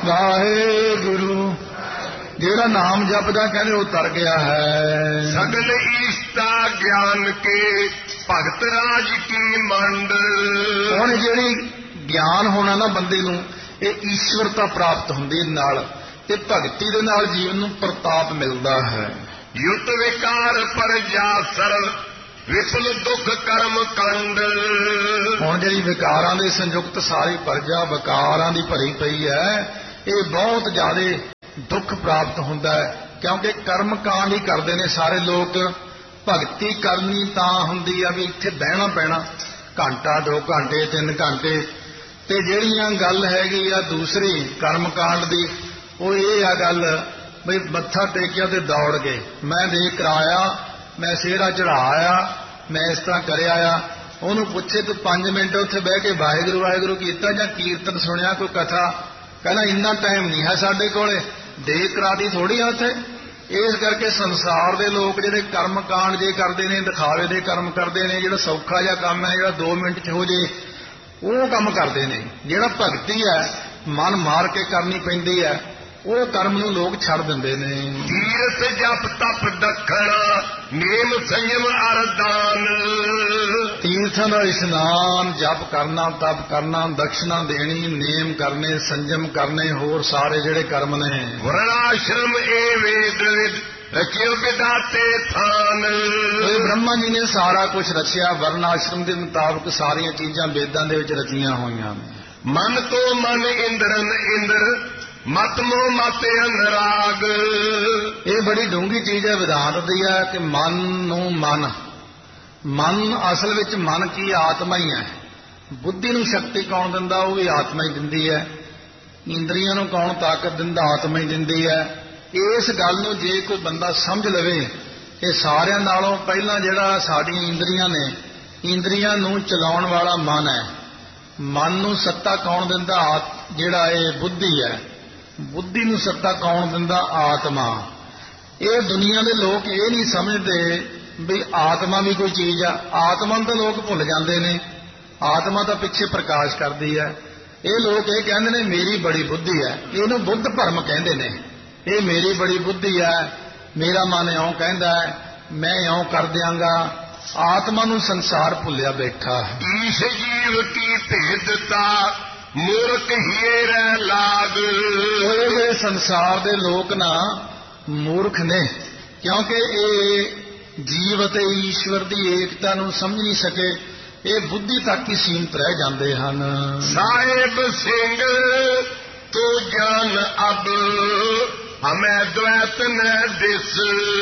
ਵਾਹਿਗੁਰੂ, ਜਿਹੜਾ ਨਾਮ ਜਪਦਾ ਕਹਿੰਦੇ ਉਹ ਤਰ ਗਿਆ ਹੈ। ਸਗਲ ਈਸ਼ਤਾ ਗਿਆਨ ਕੇ ਭਗਤ ਰਾਜ ਕੀ ਮੰਡ। ਹੁਣ ਜਿਹੜੀ ਗਿਆਨ ਹੋਣਾ ਨਾ ਬੰਦੇ ਨੂੰ, ਇਹ ਈਸ਼ਵਰਤਾ ਪ੍ਰਾਪਤ ਹੁੰਦੀ ਨਾਲ, ਤੇ ਭਗਤੀ ਦੇ ਨਾਲ ਜੀਵਨ ਨੂੰ ਪ੍ਰਤਾਪ ਮਿਲਦਾ ਹੈ। ਯੁੱਤ ਵਿਕਾਰ ਪਰ ਜਾ ਸਰਲ ਵਿਪਲ ਦੁੱਖ ਕਰਮ ਕੰਡ। ਹੁਣ ਜਿਹੜੀ ਵਿਕਾਰਾਂ ਦੇ ਸੰਯੁਕਤ ਸਾਰੀ ਪਰਜਾ ਵਿਕਾਰਾਂ ਦੀ ਭਰੀ ਪਈ ਹੈ, ਇਹ ਬਹੁਤ ਜ਼ਿਆਦਾ ਦੁੱਖ ਪ੍ਰਾਪਤ ਹੁੰਦਾ ਹੈ, ਕਿਉਂਕਿ ਕਰਮ ਕਾਂਡ ਹੀ ਕਰਦੇ ਨੇ ਸਾਰੇ ਲੋਕ। ਭਗਤੀ ਕਰਨੀ ਤਾਂ ਹੁੰਦੀ ਆ ਵੀ ਇੱਥੇ ਬਹਿਣਾ ਪੈਣਾ ਘੰਟਾ 2 ਘੰਟੇ 3 ਘੰਟੇ, ਤੇ ਜਿਹੜੀਆਂ ਗੱਲ ਹੈਗੀ ਆ ਦੂਸਰੀ ਕਰਮ ਕਾਂਡ ਦੀ, ਉਹ ਇਹ ਆ ਗੱਲ ਬਈ ਮੱਥਾ ਟੇਕਿਆ ਤੇ ਦੌੜ ਗਏ, ਮੈਂ ਦੇਖ ਕਰਾਇਆ, ਮੈਂ ਸਿਹਰਾ ਚੜਾਇਆ, ਮੈਂ ਇਸ ਤਰ੍ਹਾਂ ਕਰਿਆ ਆ। ਉਹਨੂੰ ਪੁੱਛੇ ਤੂੰ 5 ਮਿੰਟ ਉੱਥੇ ਬਹਿ ਕੇ ਵਾਹਿਗੁਰੂ ਵਾਹਿਗੁਰੂ ਕੀਤਾ ਜਾਂ ਕੀਰਤਨ ਸੁਣਿਆ, ਕੋਈ ਕਥਾ, ਕਹਿੰਦਾ ਇੰਨਾ ਟਾਈਮ ਨਹੀਂ ਹੈ ਸਾਡੇ ਕੋਲੇ, ਦੇਖ ਕਰਾਤੀ ਥੋੜੀ ਆ ਉੱਥੇ। ਇਸ ਕਰਕੇ ਸੰਸਾਰ ਦੇ ਲੋਕ ਜਿਹੜੇ ਕਰਮ ਕਾਂਡ ਜੇ ਕਰਦੇ ਨੇ, ਦਿਖਾਵੇ ਦੇ ਕਰਮ ਕਰਦੇ ਨੇ, ਜਿਹੜਾ ਸੌਖਾ ਜਿਹਾ ਕੰਮ ਹੈ ਜਿਹੜਾ 2 ਮਿੰਟ 'ਚ ਹੋ ਜੇ, ਉਹ ਕੰਮ ਕਰਦੇ ਨੇ। ਜਿਹੜਾ ਭਗਤੀ ਹੈ ਮਨ ਮਾਰ ਕੇ ਕਰਨੀ ਪੈਂਦੀ ਹੈ, ਉਹ ਕਰਮ ਨੂੰ ਲੋਕ ਛੱਡ ਦਿੰਦੇ ਨੇ। ਤੀਰਥ ਜਪ ਤਪ ਦੱਖਣਾ ਨੇਮ ਸੰਯਮ ਅਰਦਾਨ। ਤੀਰਥਾਂ ਦਾ ਇਸ਼ਨਾਨ, ਜਪ ਕਰਨਾ, ਤਪ ਕਰਨਾ, ਦਕਸ਼ਨਾ ਦੇਣੀ, ਨੇਮ ਕਰਨੇ, ਸੰਜਮ ਕਰਨੇ, ਹੋਰ ਸਾਰੇ ਜਿਹੜੇ ਕਰਮ ਨੇ। ਵਰਣਾਸ਼ਰਮ ਏ ਵੇਦ ਵਿਦ ਰਚਿਓ ਵਿਦਾਤੇ ਥਾਨ। ਇਹ ਬ੍ਰਹਮਾ ਜੀ ਨੇ ਸਾਰਾ ਕੁਝ ਰਚਿਆ, ਵਰਨ ਆਸ਼ਰਮ ਦੇ ਮੁਤਾਬਕ ਸਾਰੀਆਂ ਚੀਜ਼ਾਂ ਵੇਦਾਂ ਦੇ ਵਿੱਚ ਰਚੀਆਂ ਹੋਈਆਂ ਨੇ। ਮਨ ਤੋਂ ਮਨ ਇੰਦਰਨ ਇੰਦਰ ਮਤ ਮੋਹ ਮਤ ਅਨਰਾਗ। ਇਹ ਬੜੀ ਡੂੰਘੀ ਚੀਜ਼ ਹੈ, ਵਿਦਾਂਤ ਦੀ ਹੈ ਕਿ ਮਨ ਨੂੰ ਮਨ, ਮਨ ਅਸਲ ਵਿੱਚ ਮਨ ਕੀ ਆਤਮਾ ਹੀ ਹੈ। ਬੁੱਧੀ ਨੂੰ ਸ਼ਕਤੀ ਕੌਣ ਦਿੰਦਾ, ਉਹ ਵੀ ਆਤਮਾ ਹੀ ਦਿੰਦੀ ਹੈ। ਇੰਦਰੀਆਂ ਨੂੰ ਕੌਣ ਤਾਕਤ ਦਿੰਦਾ, ਆਤਮਾ ਹੀ ਦਿੰਦੀ ਹੈ। ਇਸ ਗੱਲ ਨੂੰ ਜੇ ਕੋਈ ਬੰਦਾ ਸਮਝ ਲਵੇ ਕਿ ਸਾਰਿਆਂ ਨਾਲੋਂ ਪਹਿਲਾਂ ਜਿਹੜਾ ਸਾਡੀਆਂ ਇੰਦਰੀਆਂ ਨੇ, ਇੰਦਰੀਆਂ ਨੂੰ ਚਲਾਉਣ ਵਾਲਾ ਮਨ ਹੈ, ਮਨ ਨੂੰ ਸੱਤਾ ਕੌਣ ਦਿੰਦਾ, ਜਿਹੜਾ ਇਹ ਬੁੱਧੀ ਹੈ, ਬੁੱਧੀ ਨੂੰ ਸੱਤਾ ਕੌਣ ਦਿੰਦਾ, ਆਤਮਾ। ਇਹ ਦੁਨੀਆ ਦੇ ਲੋਕ ਇਹ ਨਹੀਂ ਸਮਝਦੇ ਵੀ ਆਤਮਾ ਵੀ ਕੋਈ ਚੀਜ਼ ਆ। ਆਤਮਾ ਨੂੰ ਤਾਂ ਲੋਕ ਭੁੱਲ ਜਾਂਦੇ ਨੇ, ਆਤਮਾ ਤਾਂ ਪਿੱਛੇ ਪ੍ਰਕਾਸ਼ ਕਰਦੀ ਹੈ। ਇਹ ਲੋਕ ਇਹ ਕਹਿੰਦੇ ਨੇ ਮੇਰੀ ਬੜੀ ਬੁੱਧੀ ਹੈ, ਇਹਨੂੰ ਬੁੱਧ ਭਰਮ ਕਹਿੰਦੇ ਨੇ। ਇਹ ਮੇਰੀ ਬੜੀ ਬੁੱਧੀ ਹੈ, ਮੇਰਾ ਮਨ ਇਉਂ ਕਹਿੰਦਾ ਹੈ, ਮੈਂ ਇਉਂ ਕਰ ਦਿਆਂਗਾ। ਆਤਮਾ ਨੂੰ ਸੰਸਾਰ ਭੁੱਲਿਆ ਬੈਠਾ ਹੈ। ਈਸ਼ ਜੀਵ ਕੀ ਭੇਦਤਾ ਮੂਰਖ ਹੀਏ ਰਹਿ ਲਾਗ। ਇਹ ਸੰਸਾਰ ਦੇ ਲੋਕ ਨਾ ਮੂਰਖ ਨੇ, ਕਿਉਂਕਿ ਇਹ ਜੀਵ ਅਤੇ ਈਸ਼ਵਰ ਦੀ ਏਕਤਾ ਨੂੰ ਸਮਝ ਨਹੀਂ ਸਕੇ। ਇਹ ਬੁੱਧੀ ਤੱਕ ਹੀ ਸੀਮਤ ਰਹਿ ਜਾਂਦੇ ਹਨ। ਸਾਹਿਬ ਸਿੰਘ ਤੂੰ ਜਾਨ ਅਬ ਹਮੈ ਦ્વੈਤ ਨ ਦਿਸ।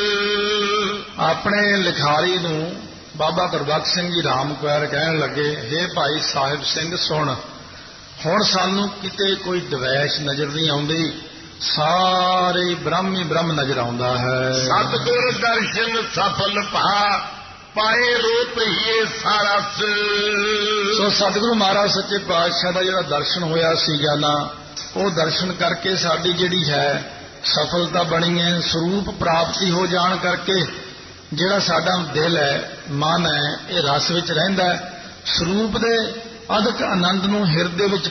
ਆਪਣੇ ਲਿਖਾਰੀ ਨੂੰ ਬਾਬਾ ਗੁਰਬਖਸ਼ ਸਿੰਘ ਜੀ ਰਾਮਕੁਆਰ ਕਹਿਣ ਲੱਗੇ, ਹੇ ਭਾਈ ਸਾਹਿਬ ਸਿੰਘ ਸੁਣ, ਹੁਣ ਸਾਨੂੰ ਕਿਤੇ ਕੋਈ ਦਵੈਸ਼ ਨਜ਼ਰ ਨਹੀਂ ਆਉਂਦੀ, ਸਾਰੇ ਬ੍ਰਹਮ ਹੀ ਬ੍ਰਹਮ ਨਜ਼ਰ ਆਉਂਦਾ ਹੈ। ਸਤਿਗੁਰ ਦਰਸ਼ਨ ਸਫਲ ਭਾ ਪਾਏ ਰੂਪ ਹੀ ਸਾਰਾ। ਸੋ ਸਤਿਗੁਰੂ ਮਹਾਰਾਜ ਸੱਚੇ ਪਾਤਸ਼ਾਹ ਦਾ ਜਿਹੜਾ ਦਰਸ਼ਨ ਹੋਇਆ ਸੀਗਾ ਨਾ, ਉਹ ਦਰਸ਼ਨ ਕਰਕੇ ਸਾਡੀ ਜਿਹੜੀ ਹੈ ਸਫਲਤਾ ਬਣੀ ਹੈ। ਸਰੂਪ ਪ੍ਰਾਪਤੀ ਹੋ ਜਾਣ ਕਰਕੇ ਜਿਹੜਾ ਸਾਡਾ ਦਿਲ ਹੈ, ਮਨ ਹੈ, ਇਹ ਰਸ ਵਿੱਚ ਰਹਿੰਦਾ ਹੈ। ਸਰੂਪ ਦੇ ਅਦਕ ਆਨੰਦ ਨੂੰ ਹਿਰਦੇ ਵਿੱਚ